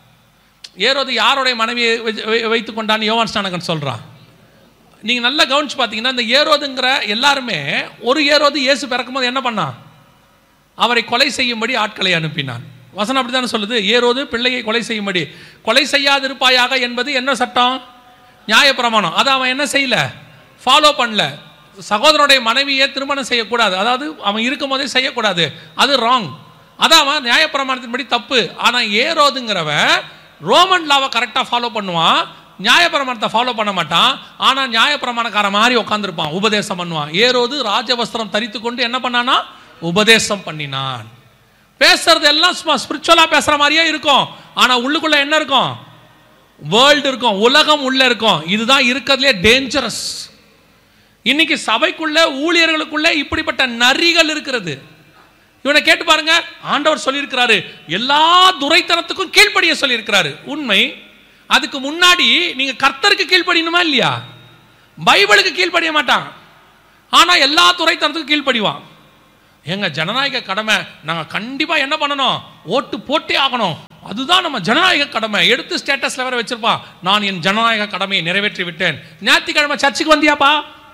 Speaker 1: ஏரோது யாருடைய மனைவியை வைத்து கொண்டான்னு யோவான் ஸ்நானகன் சொல்கிறான். நீங்கள் நல்லா கவனிச்சு பார்த்தீங்கன்னா, இந்த ஏரோதுங்கிற எல்லாருமே, ஒரு ஏரோது இயேசு பிறக்கும்போது என்ன பண்ணான்? அவரை கொலை செய்யும்படி ஆட்களை அனுப்பினான். வசனம் அப்படி தானே சொல்லுது. ஏரோது பிள்ளையை கொலை செய்யும்படி. கொலை செய்யாதிருப்பாயாக என்பது என்ன சட்டம்? நியாயப்பிரமாணம். அதை அவன் என்ன செய்யல? ஃபாலோ பண்ணல. சகோதரனுடைய மனைவியை திருமணம் செய்யக்கூடாது, அதாவது அவன் இருக்கும் போதே செய்யக்கூடாது, அது ராங். அதான் அவன் நியாயப்பிரமாணத்தின்படி தப்பு. ஆனால் ஏரோதுங்கிறவன் ரோமன் லாவை கரெக்டாக ஃபாலோ பண்ணுவான், நியாயப்பிரமாணத்தை ஃபாலோ பண்ண மாட்டான். ஆனால் நியாயப்பிரமாணக்கார மாதிரி உட்காந்துருப்பான், உபதேசம் பண்ணுவான். ஏரோது ராஜவஸ்திரம் தரித்து கொண்டு என்ன பண்ணானா? உபதேசம் பண்ணினான். பேசுறது எல்லாம் சும்மா ஸ்பிரிச்சுவலா பேசுற மாதிரியே இருக்கும். ஆனா உள்ளுக்குள்ள என்ன இருக்கும்? வேர்ல்டு இருக்கும், உலகம் உள்ள இருக்கும். இதுதான் இருக்கிறதுலே டேஞ்சரஸ்.
Speaker 3: இன்னைக்கு சபைக்குள்ள ஊழியர்களுக்குள்ள இப்படிப்பட்ட நரிகள் இருக்கிறது. இவனை கேட்டு பாருங்க, ஆண்டவர் சொல்லியிருக்கிறாரு எல்லா துரைத்தனத்துக்கும் கீழ்ப்படிய சொல்லியிருக்கிறாரு. உண்மை. அதுக்கு முன்னாடி நீங்க கர்த்தருக்கு கீழ்ப்படியணுமா இல்லையா? பைபிளுக்கு கீழ்ப்படிய மாட்டான், ஆனா எல்லா துரைத்தனத்துக்கும் கீழ்ப்படிவான். எங்க ஜனநாயக கடமை, நாங்க கண்டிப்பா என்ன பண்ணணும், ஓட்டு போட்டே ஆகணும், அதுதான் நம்ம ஜனநாயக கடமை. எடுத்து ஸ்டேட்டஸ்ல வேற வச்சிருப்பான், நான் என் ஜனநாயக கடமையை நிறைவேற்றி விட்டேன். ஞாயிற்றுக்கிழமை சர்ச்சுக்கு வந்தியாப்பா?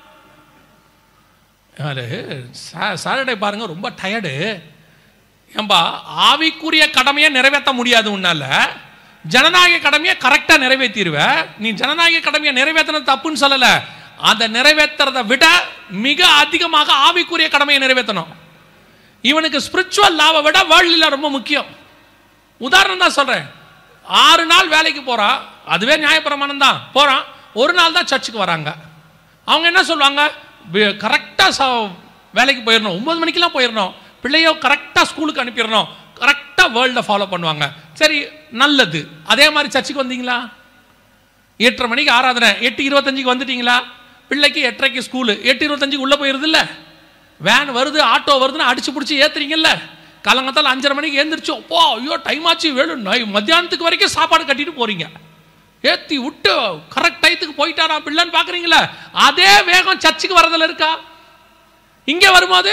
Speaker 3: சாட்டர்டே பாருங்க ரொம்ப டயர்டு. ஏம்பா, ஆவிக்குரிய கடமையை நிறைவேற்ற முடியாது உன்னால, ஜனநாயக கடமையை கரெக்டா நிறைவேற்றிடுவ. நீ ஜனநாயக கடமையை நிறைவேற்றினது தப்புன்னு சொல்லல, அதை நிறைவேற்றுறதை விட மிக அதிகமாக ஆவிக்குரிய கடமையை நிறைவேற்றணும். இவனுக்கு ஸ்பிரிச்சுவல் லாவை விட வேர்ல்ட் லா ரொம்ப முக்கியம். உதாரணம் தான் சொல்றேன். 6 நாள் வேலைக்கு போறான், அதுவே நியாயப்பிரமாணம் தான், போறான். ஒரு நாள் தான் சர்ச்சுக்கு வராங்க. அவங்க என்ன சொல்லுவாங்க, கரெக்டாக வேலைக்கு போயிடணும், 9 மணிக்கெல்லாம் போயிடணும், பிள்ளையோ கரெக்டாக ஸ்கூலுக்கு அனுப்பிடணும், கரெக்டாக வேர்ல்டை ஃபாலோ பண்ணுவாங்க. சரி, நல்லது. அதே மாதிரி சர்ச்சுக்கு வந்தீங்களா? 8:30 மணிக்கு ஆராதனை, 8:25 வந்துட்டீங்களா? பிள்ளைக்கு 8:30 ஸ்கூலு, 8:25 உள்ளே போயிருது இல்லை? வேன் வருது, ஆட்டோ வருதுன்னு அடிச்சு பிடிச்சி ஏற்றுறீங்கல்ல? காலங்கத்தால் 5:30 மணிக்கு ஏந்திரிச்சோம், போ ஐயோ டைம் ஆச்சு, வேணும் மத்தியானத்துக்கு வரைக்கும் சாப்பாடு கட்டிட்டு போறீங்க. ஏற்றி விட்டு கரெக்ட் டயத்துக்கு போயிட்டாரா பிள்ளைன்னு பார்க்குறீங்களா? அதே வேகம் சர்ச்சுக்கு வரதில் இருக்கா? இங்கே வரும்போது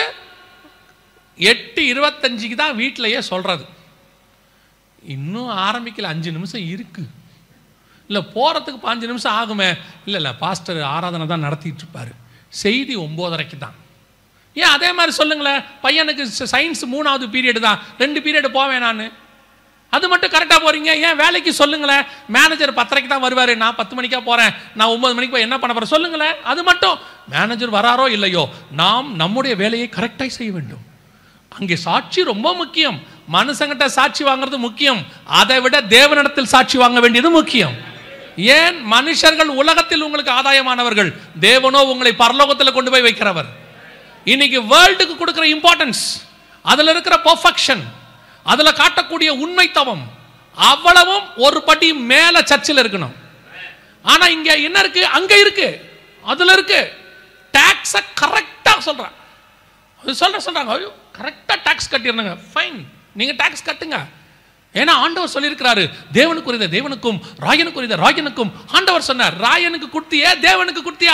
Speaker 3: 8:25 தான் வீட்டிலையே சொல்கிறது. இன்னும் ஆரம்பிக்கல, 5 நிமிஷம் இருக்கு, இல்லை போகிறதுக்கு 5 நிமிஷம் ஆகுமே, இல்லை பாஸ்டர் ஆராதனை தான் நடத்திட்டு இருப்பார், செய்தி 9:30 தான். ஏன் அதே மாதிரி சொல்லுங்களேன். பையனுக்கு சயின்ஸ் 3வது பீரியடு தான், 2 பீரியடு போவேன் நான், அது மட்டும் கரெக்டாக போறீங்க. ஏன் வேலைக்கு சொல்லுங்களேன். மேனேஜர் 10:30 தான் வருவார், நான் 10 மணிக்கா போகிறேன், நான் 9 மணிக்கு போய் என்ன பண்ண போகிறேன் சொல்லுங்களேன். அது மட்டும் மேனேஜர் வராரோ இல்லையோ, நாம் நம்முடைய வேலையை கரெக்டாக செய்ய வேண்டும். அங்கே சாட்சி ரொம்ப முக்கியம். மனுஷங்கிட்ட சாட்சி வாங்குறது முக்கியம், அதை விட தேவனிடத்தில் சாட்சி வாங்க வேண்டியது முக்கியம். ஏன்? மனுஷர்கள் உலகத்தில் உங்களுக்கு ஆதாயமானவர்கள், தேவனோ உங்களை பரலோகத்தில் கொண்டு போய் வைக்கிறவர். இன்னைக்கு வேர்ல்டுக்கு கொடுக்கிற இம்பார்ட்டன்ஸ், அதில் இருக்கிற பெர்ஃபெக்ஷன், அதில் காட்டக்கூடிய உண்மைத்தவம், அவ்வளவும் ஒரு படி மேல சர்ச்சில் இருக்கணும். ஆனா இங்க என்ன இருக்கு? அங்க இருக்கு, அதுல இருக்கு. டாக்ஸ கரெக்டா சொல்றாங்க, சொல்றாங்க ஐயோ கரெக்டா டாக்ஸ் கட்டிடுறாங்க. ஃபைன், நீங்க டாக்ஸ் கட்டுங்க. ஏன்னா ஆண்டவர் சொல்லியிருக்கிறாரு, தேவனுக்குரியத தேவனுக்கும் ராயனுக்குரியத ராயனுக்கும். ஆண்டவர் சொன்னார், ராயனுக்கு கொடுத்தியே தேவனுக்கு கொடுத்தியா?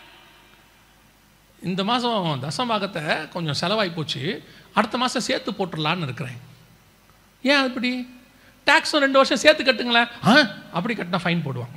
Speaker 3: இந்த மாதம் தசமபாகத்தை கொஞ்சம் செலவாகி போச்சு, அடுத்த மாதம் சேர்த்து போட்டுடலான்னு இருக்கிறேன். ஏன் அப்படி? டாக்ஸும் 2 வருஷம் சேர்த்து கட்டுங்களேன். அப்படி கட்டினா ஃபைன் போடுவாங்க.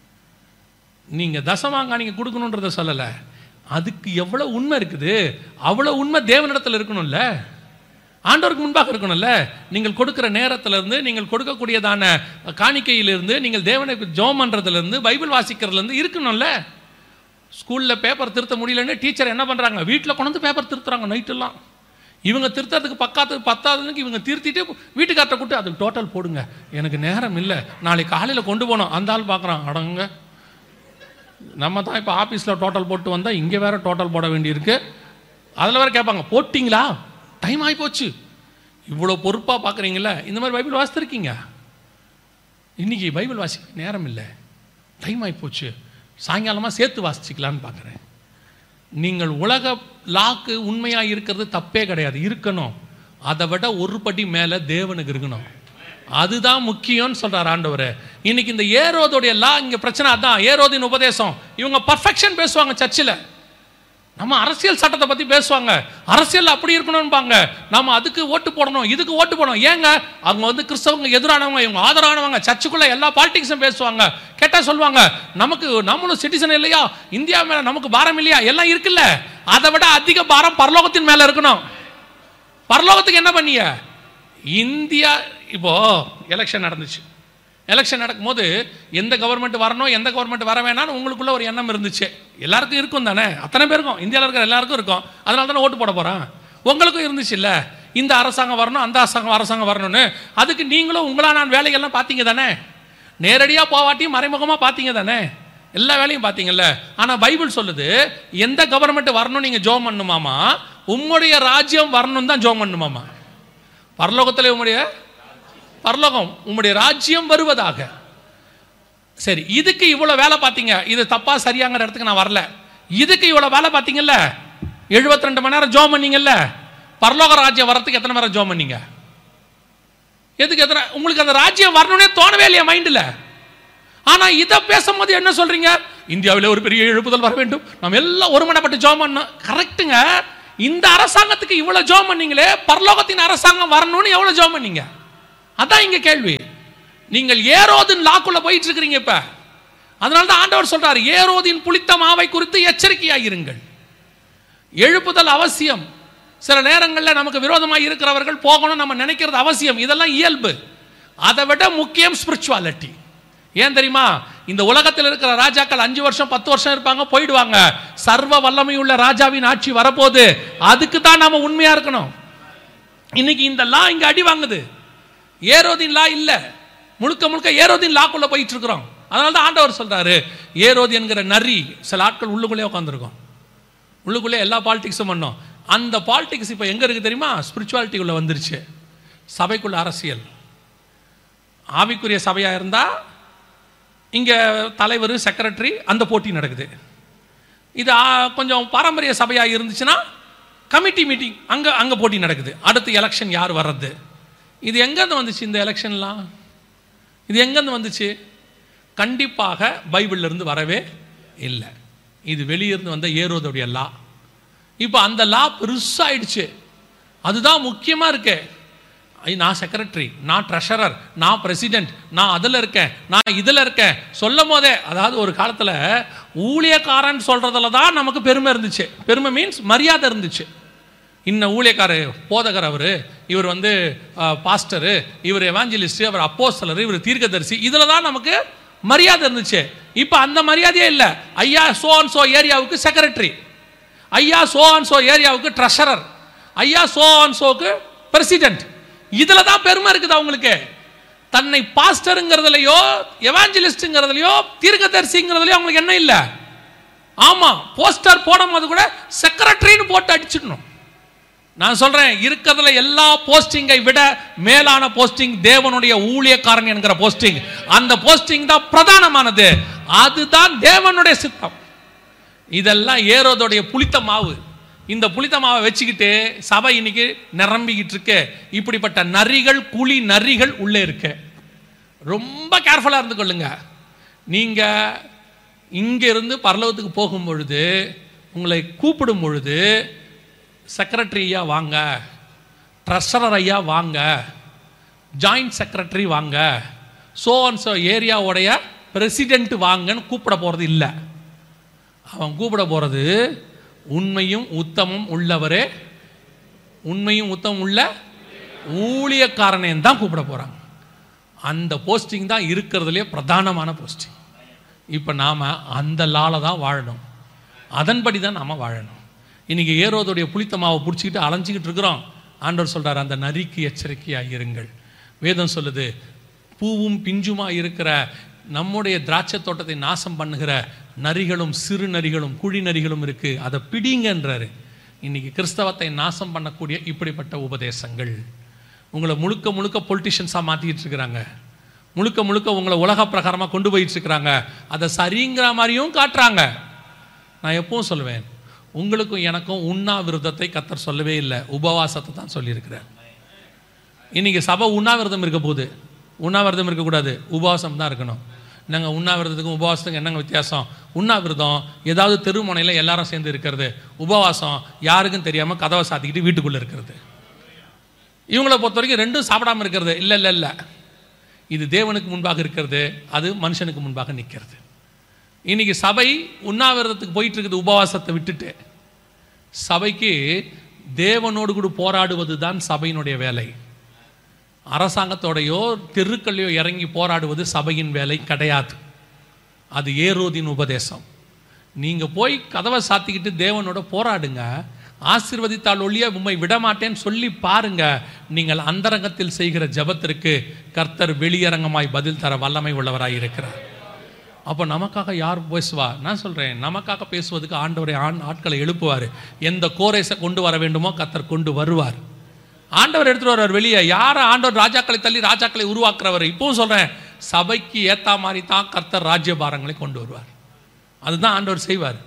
Speaker 3: நீங்கள் தசமாங்க நீங்கள் கொடுக்கணுன்றதை சொல்லலை, அதுக்கு எவ்வளோ உண்மை இருக்குது, அவ்வளோ உண்மை தேவனிடத்தில் இருக்கணும்ல, ஆண்டவருக்கு முன்பாக இருக்கணும்ல. நீங்கள் கொடுக்குற நேரத்திலிருந்து, நீங்கள் கொடுக்கக்கூடியதான காணிக்கையிலிருந்து, நீங்கள் தேவனுக்கு ஜெபம் பண்ணுறதுலேருந்து, பைபிள் வாசிக்கிறதுலேருந்து இருக்கணும்ல. ஸ்கூலில் பேப்பர் திருத்த முடியலன்னு டீச்சர் என்ன பண்ணுறாங்க, வீட்டில் கொண்டு வந்து பேப்பர் திருத்துறாங்க நைட்டெல்லாம். இவங்க திருத்தத்துக்கு பத்தாததுக்கு இவங்க திருத்திட்டு வீட்டுக்கார்ட்ட கூட்டு அதுக்கு டோட்டல் போடுங்க, எனக்கு நேரம் இல்லை, நாளைக்கு காலையில் கொண்டு போனோம். அந்த ஆள் பார்க்குறான், அடங்க நம்ம தான் இப்போ ஆஃபீஸில் டோட்டல் போட்டு வந்தால் இங்கே வேறு டோட்டல் போட வேண்டியிருக்கு. அதில் வேறு கேட்பாங்க, போட்டிங்களா, டைம் ஆகி போச்சு. இவ்வளோ பொறுப்பாக பார்க்குறீங்களா? இந்த மாதிரி பைபிள் வாசித்திருக்கீங்க? இன்றைக்கி பைபிள் வாசிக்க நேரம் இல்லை, டைம் ஆகி போச்சு, சாயங்காலமாக சேர்த்து வாசிச்சிக்கலான்னு பார்க்குறேன். நீங்கள் உலக லாக்கு உண்மையாக இருக்கிறது தப்பே கிடையாது, இருக்கணும். அதை விட ஒரு படி மேலே தேவனுக்கு இருக்கணும், அதுதான் முக்கியம்னு சொல்றார் ஆண்டவர். இன்னைக்கு இந்த ஏரோதுடைய லா இங்க பிரச்சனை அதான். ஏரோதின் உபதேசம், இவங்க பர்ஃபெக்ஷன் பேசுவாங்க சர்ச்சில், நம்ம அரசியல் சட்டத்தை பத்தி பேசுவாங்க, அரசியல் அப்படி இருக்கணும்பாங்க, நம்ம அதுக்கு ஓட்டு போடணும், இதுக்கு ஓட்டு போடணும். ஏங்க அவங்க வந்து கிறிஸ்தவங்க எதிரானவங்க, இவங்க ஆதரவானவங்க. சர்ச்சுக்குள்ள எல்லா பாலிடிக்ஸும் பேசுவாங்க. கேட்டா சொல்லுவாங்க, நம்மளும் சிட்டிசன் இல்லையா, இந்தியா மேல நமக்கு பாரம் இல்லையா, எல்லாம் இருக்குல்ல. அதை விட அதிக பாரம் பரலோகத்தின் மேல இருக்கணும். பரலோகத்துக்கு என்ன பண்ணிய? இந்தியா இப்போ எலெக்ஷன் நடந்துச்சு. எலெக்ஷன் நடக்கும்போது எந்த கவர்மெண்ட் வரணும், எந்த கவர்மெண்ட் வர வேணாம்னு உங்களுக்குள்ள ஒரு எண்ணம் இருந்துச்சு. எல்லாருக்கும் இருக்கும் தானே, அத்தனை பேருக்கும், இந்தியாவில் இருக்கிற எல்லாருக்கும் இருக்கும். அதனால தானே ஓட்டு போட போறான். உங்களுக்கும் இருந்துச்சு இல்லை, இந்த அரசாங்கம் வரணும், அந்த அரசாங்கம் வரணும்னு. அதுக்கு நீங்களும் உங்களா நான் வேலைகள்லாம் பார்த்தீங்க தானே, நேரடியாக போவாட்டியும் மறைமுகமாக பார்த்தீங்க தானே, எல்லா வேலையும் பார்த்தீங்கல்ல. ஆனால் பைபிள் சொல்லுது, எந்த கவர்மெண்ட் வரணும் நீங்கள் ஜெபம் பண்ணணுமாமா, உம்முடைய ராஜ்யம் வரணும் தான் ஜெபம் பண்ணணுமாமா. பரலோகத்தில் உம்முடைய ராஜ்யம் வருவதாக. சரி, இதுக்கு இவ்வளோ வேலை பார்த்தீங்க, இது தப்பா சரியாங்கிற இடத்துக்கு நான் வரல. இதுக்கு இவ்வளவு வேலை பார்த்தீங்கல்ல, 72 மணி நேரம் ஜோம் பண்ணீங்கல்ல, பரலோக ராஜ்யம் வரத்துக்கு எத்தனை நேரம் ஜோம் பண்ணீங்க? எதுக்கு எத்தனை? உங்களுக்கு அந்த ராஜ்யம் வரணும்னே தோணவே இல்லையா மைண்டில்? ஆனா இதை பேசும்போது என்ன சொல்றீங்க? இந்தியாவில் ஒரு பெரிய எழுப்புதல் வர வேண்டும், நம்ம எல்லாம் ஒருமனப்பட்டு ஜோம் பண்ணோம். கரெக்டுங்க. இந்த அரசாங்கத்துக்கு இவ்வளவு ஜோம் பண்ணீங்களே, பரலோகத்தின் அரசாங்கம் வரணும்னு எவ்வளவு ஜோம் பண்ணீங்க? அதான் இங்க கேள்வி. நீங்கள் ஏரோதின் லாக்குள்ள போயிட்டு இருக்கிறீங்க இப்ப. அதனால்தான் ஆண்டவர் சொல்றாரு, ஏரோதின் புளித்த மாவை குறித்து எச்சரிக்கையாயிருங்கள். எழுப்புதல் அவசியம். சில நேரங்களில் நமக்கு விரோதமாக இருக்கிறவர்கள் போகணும் நம்ம நினைக்கிறது அவசியம், இதெல்லாம் இயல்பு. அதை விட முக்கியம் ஸ்பிரிச்சுவாலிட்டி. ஏன் தெரியுமா? இந்த உலகத்தில் இருக்கிற ராஜாக்கள் 5 வருஷம் 10 வருஷம் இருப்பாங்க, போயிடுவாங்க. சர்வ வல்லமையுள்ள ராஜாவின் ஆட்சி வரப்போகுது. அதுக்கு தான் நாம உண்மையா இருக்கணும். இன்னைக்கு இந்த லா இங்க அடி வாங்குது. ஏரோதின் லா இல்ல, முழுக்க முழுக்க ஏரோதின் லாக்குள்ள போயிட்டு இருக்கிறோம். அதனால தான் ஆண்டவர் சொல்றாரு, ஏரோது என்கிற நரி சில ஆட்கள் உள்ளுக்குள்ளே உட்காந்துருக்கோம். உள்ளுக்குள்ளே எல்லா பாலிடிக்ஸும் பண்ணோம். அந்த பாலிடிக்ஸ் இப்போ எங்க இருக்கு தெரியுமா? ஸ்பிரிச்சுவாலிட்டிக்குள்ள வந்துருச்சு. சபைக்குள்ள அரசியல். ஆவிக்குரிய சபையா இருந்தா இங்க தலைவர் செக்ரட்டரி அந்த போட்டி நடக்குது. இது கொஞ்சம் பாரம்பரிய சபையா இருந்துச்சுன்னா கமிட்டி மீட்டிங் அங்க போட்டி நடக்குது. அடுத்து எலெக்ஷன் யார் வர்றது? இது எங்கேருந்து வந்துச்சு? இந்த எலெக்ஷன்லாம் இது எங்கேருந்து வந்துச்சு? கண்டிப்பாக பைபிள்ல இருந்து வரவே இல்லை. இது வெளியிருந்து வந்த ஏரோதுடைய லா. இப்போ அந்த லா பெருசாயிடுச்சு. அதுதான் முக்கியமா இருக்கு. நான் செக்ரட்டரி, நான் ட்ரெஷரர், நான் பிரசிடென்ட், நான் அதில் இருக்கேன், நான் இதில் இருக்கேன் சொல்லும் போதே, அதாவது ஒரு காலத்தில் ஊழியக்காரன் சொல்றதுல தான் நமக்கு பெருமை இருந்துச்சு. பெருமை மீன்ஸ் மரியாதை இருந்துச்சு. இன்னும் ஊழியக்காரர், போதகர், இவர் பாஸ்டரு, இவர் எவாஞ்சலிஸ்ட், அவர் அப்போஸ்தலர், இவர் தீர்க்கதரிசி, இதில் தான் நமக்கு மரியாதை இருந்துச்சு. இப்போ அந்த மரியாதையே இல்லை. ஐயா சோ அண்ட் சோ ஏரியாவுக்கு செக்ரட்டரி, ஐயா சோ அண்ட் சோ ஏரியாவுக்கு ட்ரெஷரர், ஐயா சோ அண்ட் சோக்கு பிரசிடென்ட். இதுல தான் பெருமை இருக்குது அவங்களுக்கு. தன்னை பாஸ்டருங்கிறதுலையோ எவாஞ்சலிஸ்ட்ங்கிறதுலையோ தீர்க்கதரிசிங்கிறதுலையோ அவங்களுக்கு என்ன இல்லை. ஆமா, போஸ்டர் போடும் போது கூட செக்ரட்டரின்னு போட்டு அடிச்சிடணும். நான் சொல்றேன், இருக்கிறதுல எல்லா போஸ்டிங்கை விட மேலான போஸ்டிங் தேவனுடைய ஊழியக்காரன் என்கிற போஸ்டிங். அந்த போஸ்டிங் தான் பிரதானமானது. அதுதான் தேவனுடைய சித்தம். இதெல்லாம் ஏரோதுடைய புளித்த மாவு. இந்த புளித்த மாவை வச்சுக்கிட்டு சபை இன்னைக்கு நிரம்பிக்கிட்டு இருக்கு. இப்படிப்பட்ட நரிகள், குழி நரிகள் உள்ளே இருக்கு. ரொம்ப கேர்ஃபுல்லா இருந்து கொள்ளுங்க. நீங்க இங்க இருந்து பரலோகத்துக்கு போகும் பொழுது உங்களை கூப்பிடும் பொழுது செக்ரட்டரி ஐயா வாங்க, ட்ரெஷரர் ஐயா வாங்க, ஜாயிண்ட் செக்ரட்டரி வாங்க, சோ அண்ட் சோ ஏரியாவுடைய பிரசிடென்ட் வாங்கன்னு கூப்பிட போறது இல்லை. அவன் கூப்பிட போறது உண்மையும் உத்தமும் உள்ளவரே, உண்மையும் உத்தமும் உள்ள ஊழியக்காரனே தான் கூப்பிட போறாங்க. அந்த போஸ்டிங் தான் இருக்கிறதுலே பிரதானமான போஸ்டிங். இப்போ நாம அந்த லால தான் வாழணும். அதன்படி தான் நாம வாழணும். இன்னைக்கு ஏரோதுடைய புளித்த மாவை பிடிச்சிக்கிட்டு அலைஞ்சிக்கிட்டு இருக்கிறோம். ஆண்டவர் சொல்றார், அந்த நரிக்கு எச்சரிக்கையாக இருங்கள். வேதம் சொல்லுது, பூவும் பிஞ்சுமா இருக்கிற நம்முடைய திராட்சை தோட்டத்தை நாசம் பண்ணுகிற நரிகளும் சிறு நரிகளும் குழி நரிகளும் இருக்கு, அதை பிடிங்கன்றாரு. இன்னைக்கு கிறிஸ்தவத்தை நாசம் பண்ணக்கூடிய இப்படிப்பட்ட உபதேசங்கள் உங்களை முழுக்க முழுக்க பொலிட்டிஷியன்ஸாக மாற்றிக்கிட்டு இருக்கிறாங்க. முழுக்க முழுக்க உங்களை உலக பிரகாரமாக கொண்டு போயிட்டு இருக்கிறாங்க. அதை சரிங்கிற மாதிரியும் காட்டுறாங்க. நான் எப்பவும் சொல்லுவேன், உங்களுக்கும் எனக்கும் உண்ணாவிரதத்தை கர்த்தர் சொல்லவே இல்லை, உபவாசத்தை தான் சொல்லியிருக்கிறார். இன்னைக்கு சபை உண்ணாவிரதம் இருக்க போகுது. உண்ணாவிரதம் இருக்கக்கூடாது, உபவாசம் தான் இருக்கணும். நாங்கள் உண்ணாவிரதத்துக்கும் உபவாசத்துக்கும் என்னங்க வித்தியாசம்? உண்ணாவிரதம் ஏதாவது தெருமுனையில் எல்லாரும் சேர்ந்து இருக்கிறது. உபவாசம் யாருக்கும் தெரியாமல் கதவை சாத்திக்கிட்டு வீட்டுக்குள்ளே இருக்கிறது. இவங்களை பொறுத்த வரைக்கும் ரெண்டும் சாப்பிடாமல் இருக்கிறது. இல்லை இல்லை இல்லை, இது தேவனுக்கு முன்பாக இருக்கிறது, அது மனுஷனுக்கு முன்பாக நிற்கிறது. இன்னைக்கு சபை உண்ணாவிரதத்துக்கு போயிட்டு இருக்குது. உபவாசத்தை விட்டுட்டு சபைக்கு தேவனோடு கூட போராடுவது தான் சபையினுடைய வேலை. அரசாங்கத்தோடையோ தெருக்கள்லையோ இறங்கி போராடுவது சபையின் வேலை கிடையாது. அது ஏரோதின் உபதேசம். நீங்க போய் கதவை சாத்திக்கிட்டு தேவனோட போராடுங்க. ஆசீர்வதித்தால் ஒழிய உம்மை விடமாட்டேன்னு சொல்லி பாருங்க. நீங்கள் அந்தரங்கத்தில் செய்கிற ஜபத்திற்கு கர்த்தர் வெளியரங்கமாய் பதில் தர வல்லமை உள்ளவராய் இருக்கிறார். அப்போ நமக்காக யார் பேசுவா? நான் சொல்றேன், நமக்காக பேசுவதுக்கு ஆண்டவரை ஆட்களை எழுப்புவார். எந்த கோரேசை கொண்டு வர வேண்டுமோ கர்த்தர் கொண்டு வருவார். ஆண்டவர் எடுத்துட்டு வருவார் வெளியே. யார ஆண்டவர் ராஜாக்களை தள்ளி ராஜாக்களை உருவாக்குறவர். இப்பவும் சொல்றேன், சபைக்கு ஏத்தா மாதிரி தான் கர்த்தர் ராஜ்யபாரங்களை கொண்டு வருவார். அதுதான் ஆண்டவர் செய்வார்.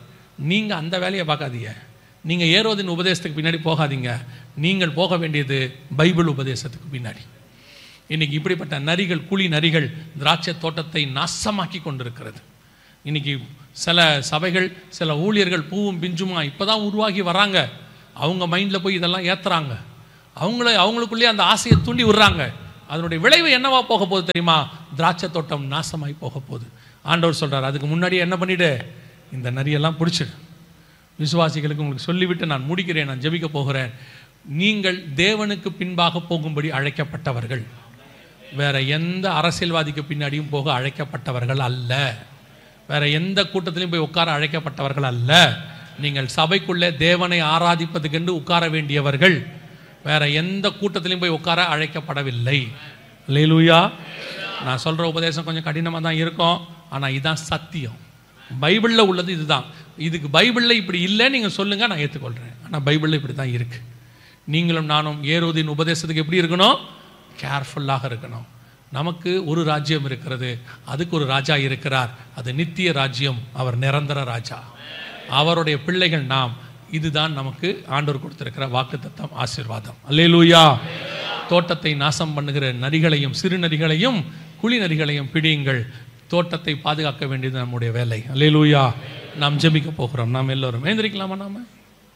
Speaker 1: நீங்கள் அந்த வேலையை பார்க்காதீங்க. நீங்கள் ஏரோதின் உபதேசத்துக்கு பின்னாடி போகாதீங்க. நீங்கள் போக வேண்டியது பைபிள் உபதேசத்துக்கு பின்னாடி. இன்னைக்கு இப்படிப்பட்ட நரிகள், குழி நரிகள் திராட்சை தோட்டத்தை நாசமாக்கி கொண்டிருக்கிறது. இன்னைக்கு சில சபைகள், சில ஊழியர்கள் பூவும் பிஞ்சுமா இப்போ தான் உருவாகி வராங்க. அவங்க மைண்டில் போய் இதெல்லாம் ஏற்றுறாங்க. அவங்களுக்குள்ளேயே அந்த ஆசையை தூண்டி விடுறாங்க. அதனுடைய விளைவு என்னவா போக போகுது தெரியுமா? திராட்சை தோட்டம் நாசமாகி போக போகுது. ஆண்டவர் சொல்கிறார், அதுக்கு முன்னாடியே என்ன பண்ணிவிடு, இந்த நரியெல்லாம் பிடிச்சிடு. விசுவாசிகளுக்கு உங்களுக்கு சொல்லிவிட்டு நான் முடிக்கிறேன், நான் ஜெபிக்க போகிறேன். நீங்கள் தேவனுக்கு பின்பாக போகும்படி அழைக்கப்பட்டவர்கள், வேற எந்த அரசியல்வாதிக்கு பின்னாடியும் போக அழைக்கப்பட்டவர்கள் அல்ல. வேற எந்த கூட்டத்திலையும் போய் உட்கார அழைக்கப்பட்டவர்கள் அல்ல. நீங்கள் சபைக்குள்ளே தேவனை ஆராதிப்பதுக்கென்று உட்கார வேண்டியவர்கள். வேற எந்த கூட்டத்திலையும் போய் உட்கார அழைக்கப்படவில்லை. அல்லேலூயா. நான் சொல்கிற உபதேசம் கொஞ்சம் கடினமாக தான் இருக்கும், ஆனால் இதுதான் சத்தியம். பைபிளில் உள்ளது இதுதான். இதுக்கு பைபிளில் இப்படி இல்லை நீங்கள் சொல்லுங்கள், நான் ஏற்றுக்கொள்கிறேன். ஆனால் பைபிளில் இப்படி தான் இருக்குது. நீங்களும் நானும் ஏரோதின் உபதேசத்துக்கு எப்படி இருக்கணும்? கேர்ஃபுல்லாக இருக்கணும். நமக்கு ஒரு ராஜ்யம் இருக்கிறது, அதுக்கு ஒரு ராஜா இருக்கிறார். அது நித்திய ராஜ்யம். அவர் நிரந்தர ராஜா. அவருடைய பிள்ளைகள் நாம். இதுதான் நமக்கு ஆண்டவர் கொடுத்திருக்கிற வாக்குத்தத்தம், ஆசீர்வாதம். அல்லேலூயா. தோட்டத்தை நாசம் பண்ணுகிற நரிகளையும், சிறு நரிகளையும், குழி நரிகளையும் பிடியுங்கள். தோட்டத்தை பாதுகாக்க வேண்டியது நம்முடைய வேலை. அல்லேலூயா. நாம் ஜெபிக்க போகிறோம். நாம் எல்லோரும் எழுந்திருக்கலாமா? நாம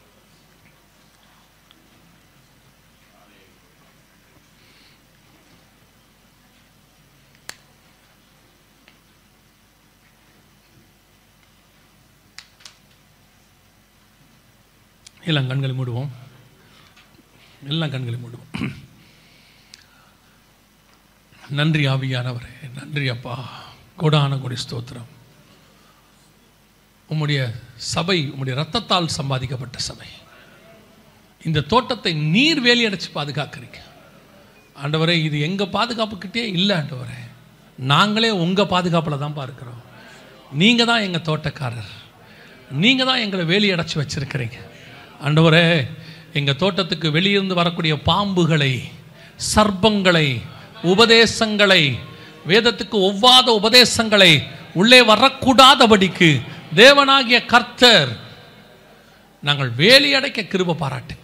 Speaker 1: எல்லாம் கண்களை மூடுவோம். எல்லாம் கண்களை மூடுவோம். நன்றி ஆவியானவரே, நன்றி அப்பா. கோடான கோடி ஸ்தோத்திரம். உம்முடைய சபை உம்முடைய இரத்தத்தால் சம்பாதிக்கப்பட்ட சபை. இந்த தோட்டத்தை நீர் வேலி அடைச்சு பாதுகாக்கிறீங்க ஆண்டவரே. இது எங்கள் பாதுகாப்புக்கிட்டே இல்லை ஆண்டவரே, நாங்களே உங்கள் பாதுகாப்பில் தான் பார்க்கிறோம். நீங்கள் தான் எங்கள் தோட்டக்காரர், நீங்கள் தான் எங்களை வேலி அடைச்சி வச்சிருக்கிறீங்க ஆண்டவரே. எங்கள் தோட்டத்துக்கு வெளியிருந்து வரக்கூடிய பாம்புகளை, சர்ப்பங்களை, உபதேசங்களை, வேதத்துக்கு ஒவ்வாத உபதேசங்களை உள்ளே வரக்கூடாதபடிக்கு தேவனாகிய கர்த்தர் நாங்கள் வேலி அடைக்க கிருபை பாராட்டுங்க.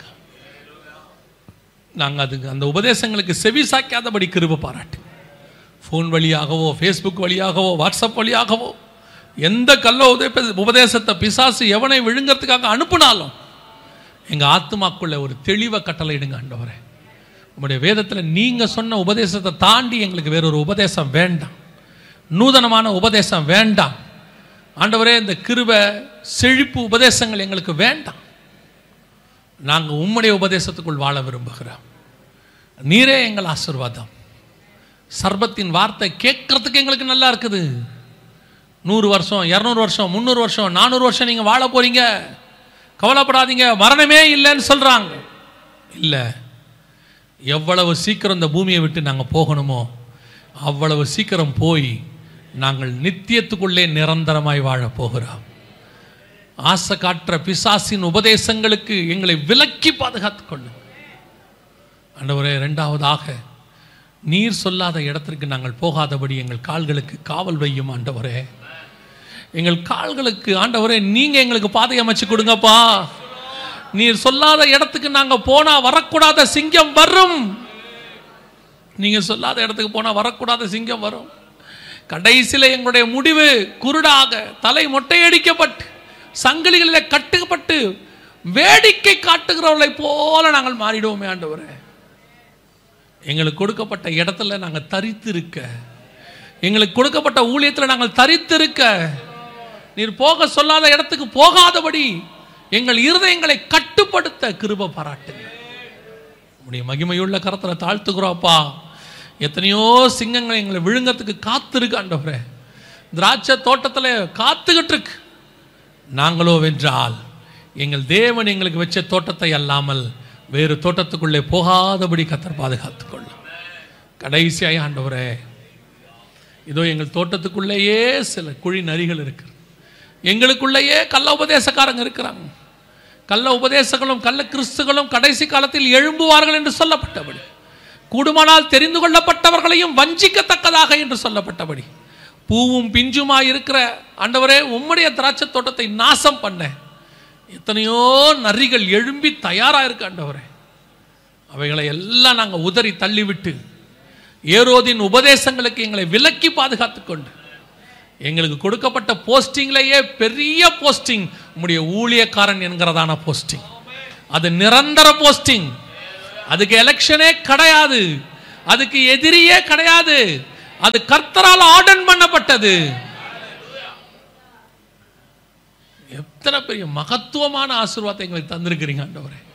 Speaker 1: நாங்கள் அதுக்கு அந்த உபதேசங்களுக்கு செவி சாய்க்காதபடி கிருபை பாராட்டுங்க. ஃபோன் வழியாகவோ, ஃபேஸ்புக் வழியாகவோ, வாட்ஸ்அப் வழியாகவோ எந்த கள்ள உபதேசத்தை பிசாசு எவனை விழுங்கிறதுக்காக அனுப்புனாலும் எங்கள் ஆத்மாக்குள்ள ஒரு தெளிவை கட்டளை இடுங்க ஆண்டவரே. உங்களுடைய வேதத்தில் நீங்கள் சொன்ன உபதேசத்தை தாண்டி எங்களுக்கு வேறொரு உபதேசம் வேண்டாம், நூதனமான உபதேசம் வேண்டாம் ஆண்டவரே. இந்த கிருபை செழிப்பு உபதேசங்கள் எங்களுக்கு வேண்டாம். நாங்கள் உம்முடைய உபதேசத்துக்குள் வாழ விரும்புகிறோம். நீரே எங்கள் ஆசீர்வாதம். சர்பத்தின் வார்த்தை கேட்கறதுக்கு எங்களுக்கு நல்லா இருக்குது. 100 வருஷம், 200 வருஷம், 300 வருஷம், 400 வருஷம் நீங்கள் வாழ போறீங்க, கவலைப்படாதீங்க, மரணமே இல்லைன்னு சொல்றாங்க. இல்லை, எவ்வளவு சீக்கிரம் இந்த பூமியை விட்டு நாங்கள் போகணுமோ அவ்வளவு சீக்கிரம் போய் நாங்கள் நித்தியத்துக்குள்ளே நிரந்தரமாய் வாழ போகிறோம். ஆசை காட்டுற பிசாசின் உபதேசங்களுக்கு எங்களை விலக்கி பாதுகாத்துக் கொள்ளும் ஆண்டவரே. இரண்டாவதாக, நீர் சொல்லாத இடத்திற்கு நாங்கள் போகாதபடி எங்கள் கால்களுக்கு காவல் வையும் ஆண்டவரே. எங்கள் கால்களுக்கு ஆண்டவரே நீங்க எங்களுக்கு பாதை அமைச்சு கொடுங்கப்பா. நீர் சொல்லாத இடத்துக்கு நாங்க போனா வரக்கூடாத சிங்கம் வரும். நீங்க சொல்லாத இடத்துக்கு போனா வரக்கூடாத சிங்கம் வரும். கடைசியில எங்களுடைய முடிவு குருடாக, தலை மொட்டையடிக்கப்பட்டு, சங்கிலிகளில் கட்டுப்பட்டு வேடிக்கை காட்டுகிறவர்களை போல நாங்கள் மாறிடுவோமே ஆண்டவரே. எங்களுக்கு கொடுக்கப்பட்ட இடத்துல நாங்கள் தரித்திருக்க, எங்களுக்கு கொடுக்கப்பட்ட ஊழியத்தில் நாங்கள் தரித்திருக்க, நீர் போக சொல்லாத இடத்துக்கு போகாதபடி எங்கள் இருதயங்களை கட்டுப்படுத்த கிருபை பாராட்டுங்க. உடைய மகிமையுள்ள கரத்தில் தாழ்த்துக்கிறோப்பா. எத்தனையோ சிங்கங்கள் எங்களை விழுங்கத்துக்கு காத்திருக்கு ஆண்டவரே. திராட்சை தோட்டத்தில் காத்துக்கிட்டு இருக்கு. நாங்களோ வென்றால் எங்கள் தேவன் எங்களுக்கு வச்ச தோட்டத்தை அல்லாமல் வேறு தோட்டத்துக்குள்ளே போகாதபடி கர்த்தர் பாதுகாத்துக் கொள்ளும். கடைசியாய் ஆண்டவரே, இதோ எங்கள் தோட்டத்துக்குள்ளேயே சில குழி நரிகள் இருக்கு. எங்களுக்குள்ளேயே கள்ள உபதேசக்காரங்க இருக்கிறாங்க. கள்ள உபதேசங்களும் கள்ள கிறிஸ்துகளும் கடைசி காலத்தில் எழும்புவார்கள் என்று சொல்லப்பட்டபடி, கூடுமானால் தெரிந்து கொள்ளப்பட்டவர்களையும் வஞ்சிக்கத்தக்கதாக என்று சொல்லப்பட்டபடி, பூவும் பிஞ்சுமாய் இருக்கிற ஆண்டவரே உம்முடைய திராட்சை தோட்டத்தை நாசம் பண்ண
Speaker 3: எத்தனையோ நரிகள் எழும்பி தயாராக இருக்கு ஆண்டவரே. அவைகளை எல்லாம் நாங்கள் உதறி தள்ளிவிட்டு ஏரோதின் உபதேசங்களுக்கு எங்களை விலக்கி பாதுகாத்து கொண்டு எங்களுக்கு கொடுக்கப்பட்ட போஸ்டிங்லேயே பெரிய போஸ்டிங் உம்முடைய ஊழியக்காரன் என்கிறதான போஸ்டிங். அது நிரந்தர போஸ்டிங். அதுக்கு எலெக்ஷனே கிடையாது, அதுக்கு எதிரியே கிடையாது. அது கர்த்தரால் ஆர்டன் பண்ணப்பட்டது. எத்தனை பெரிய மகத்துவமான ஆசீர்வாதத்தை எங்களுக்கு தந்திருக்கிறீங்க ஆண்டவரே.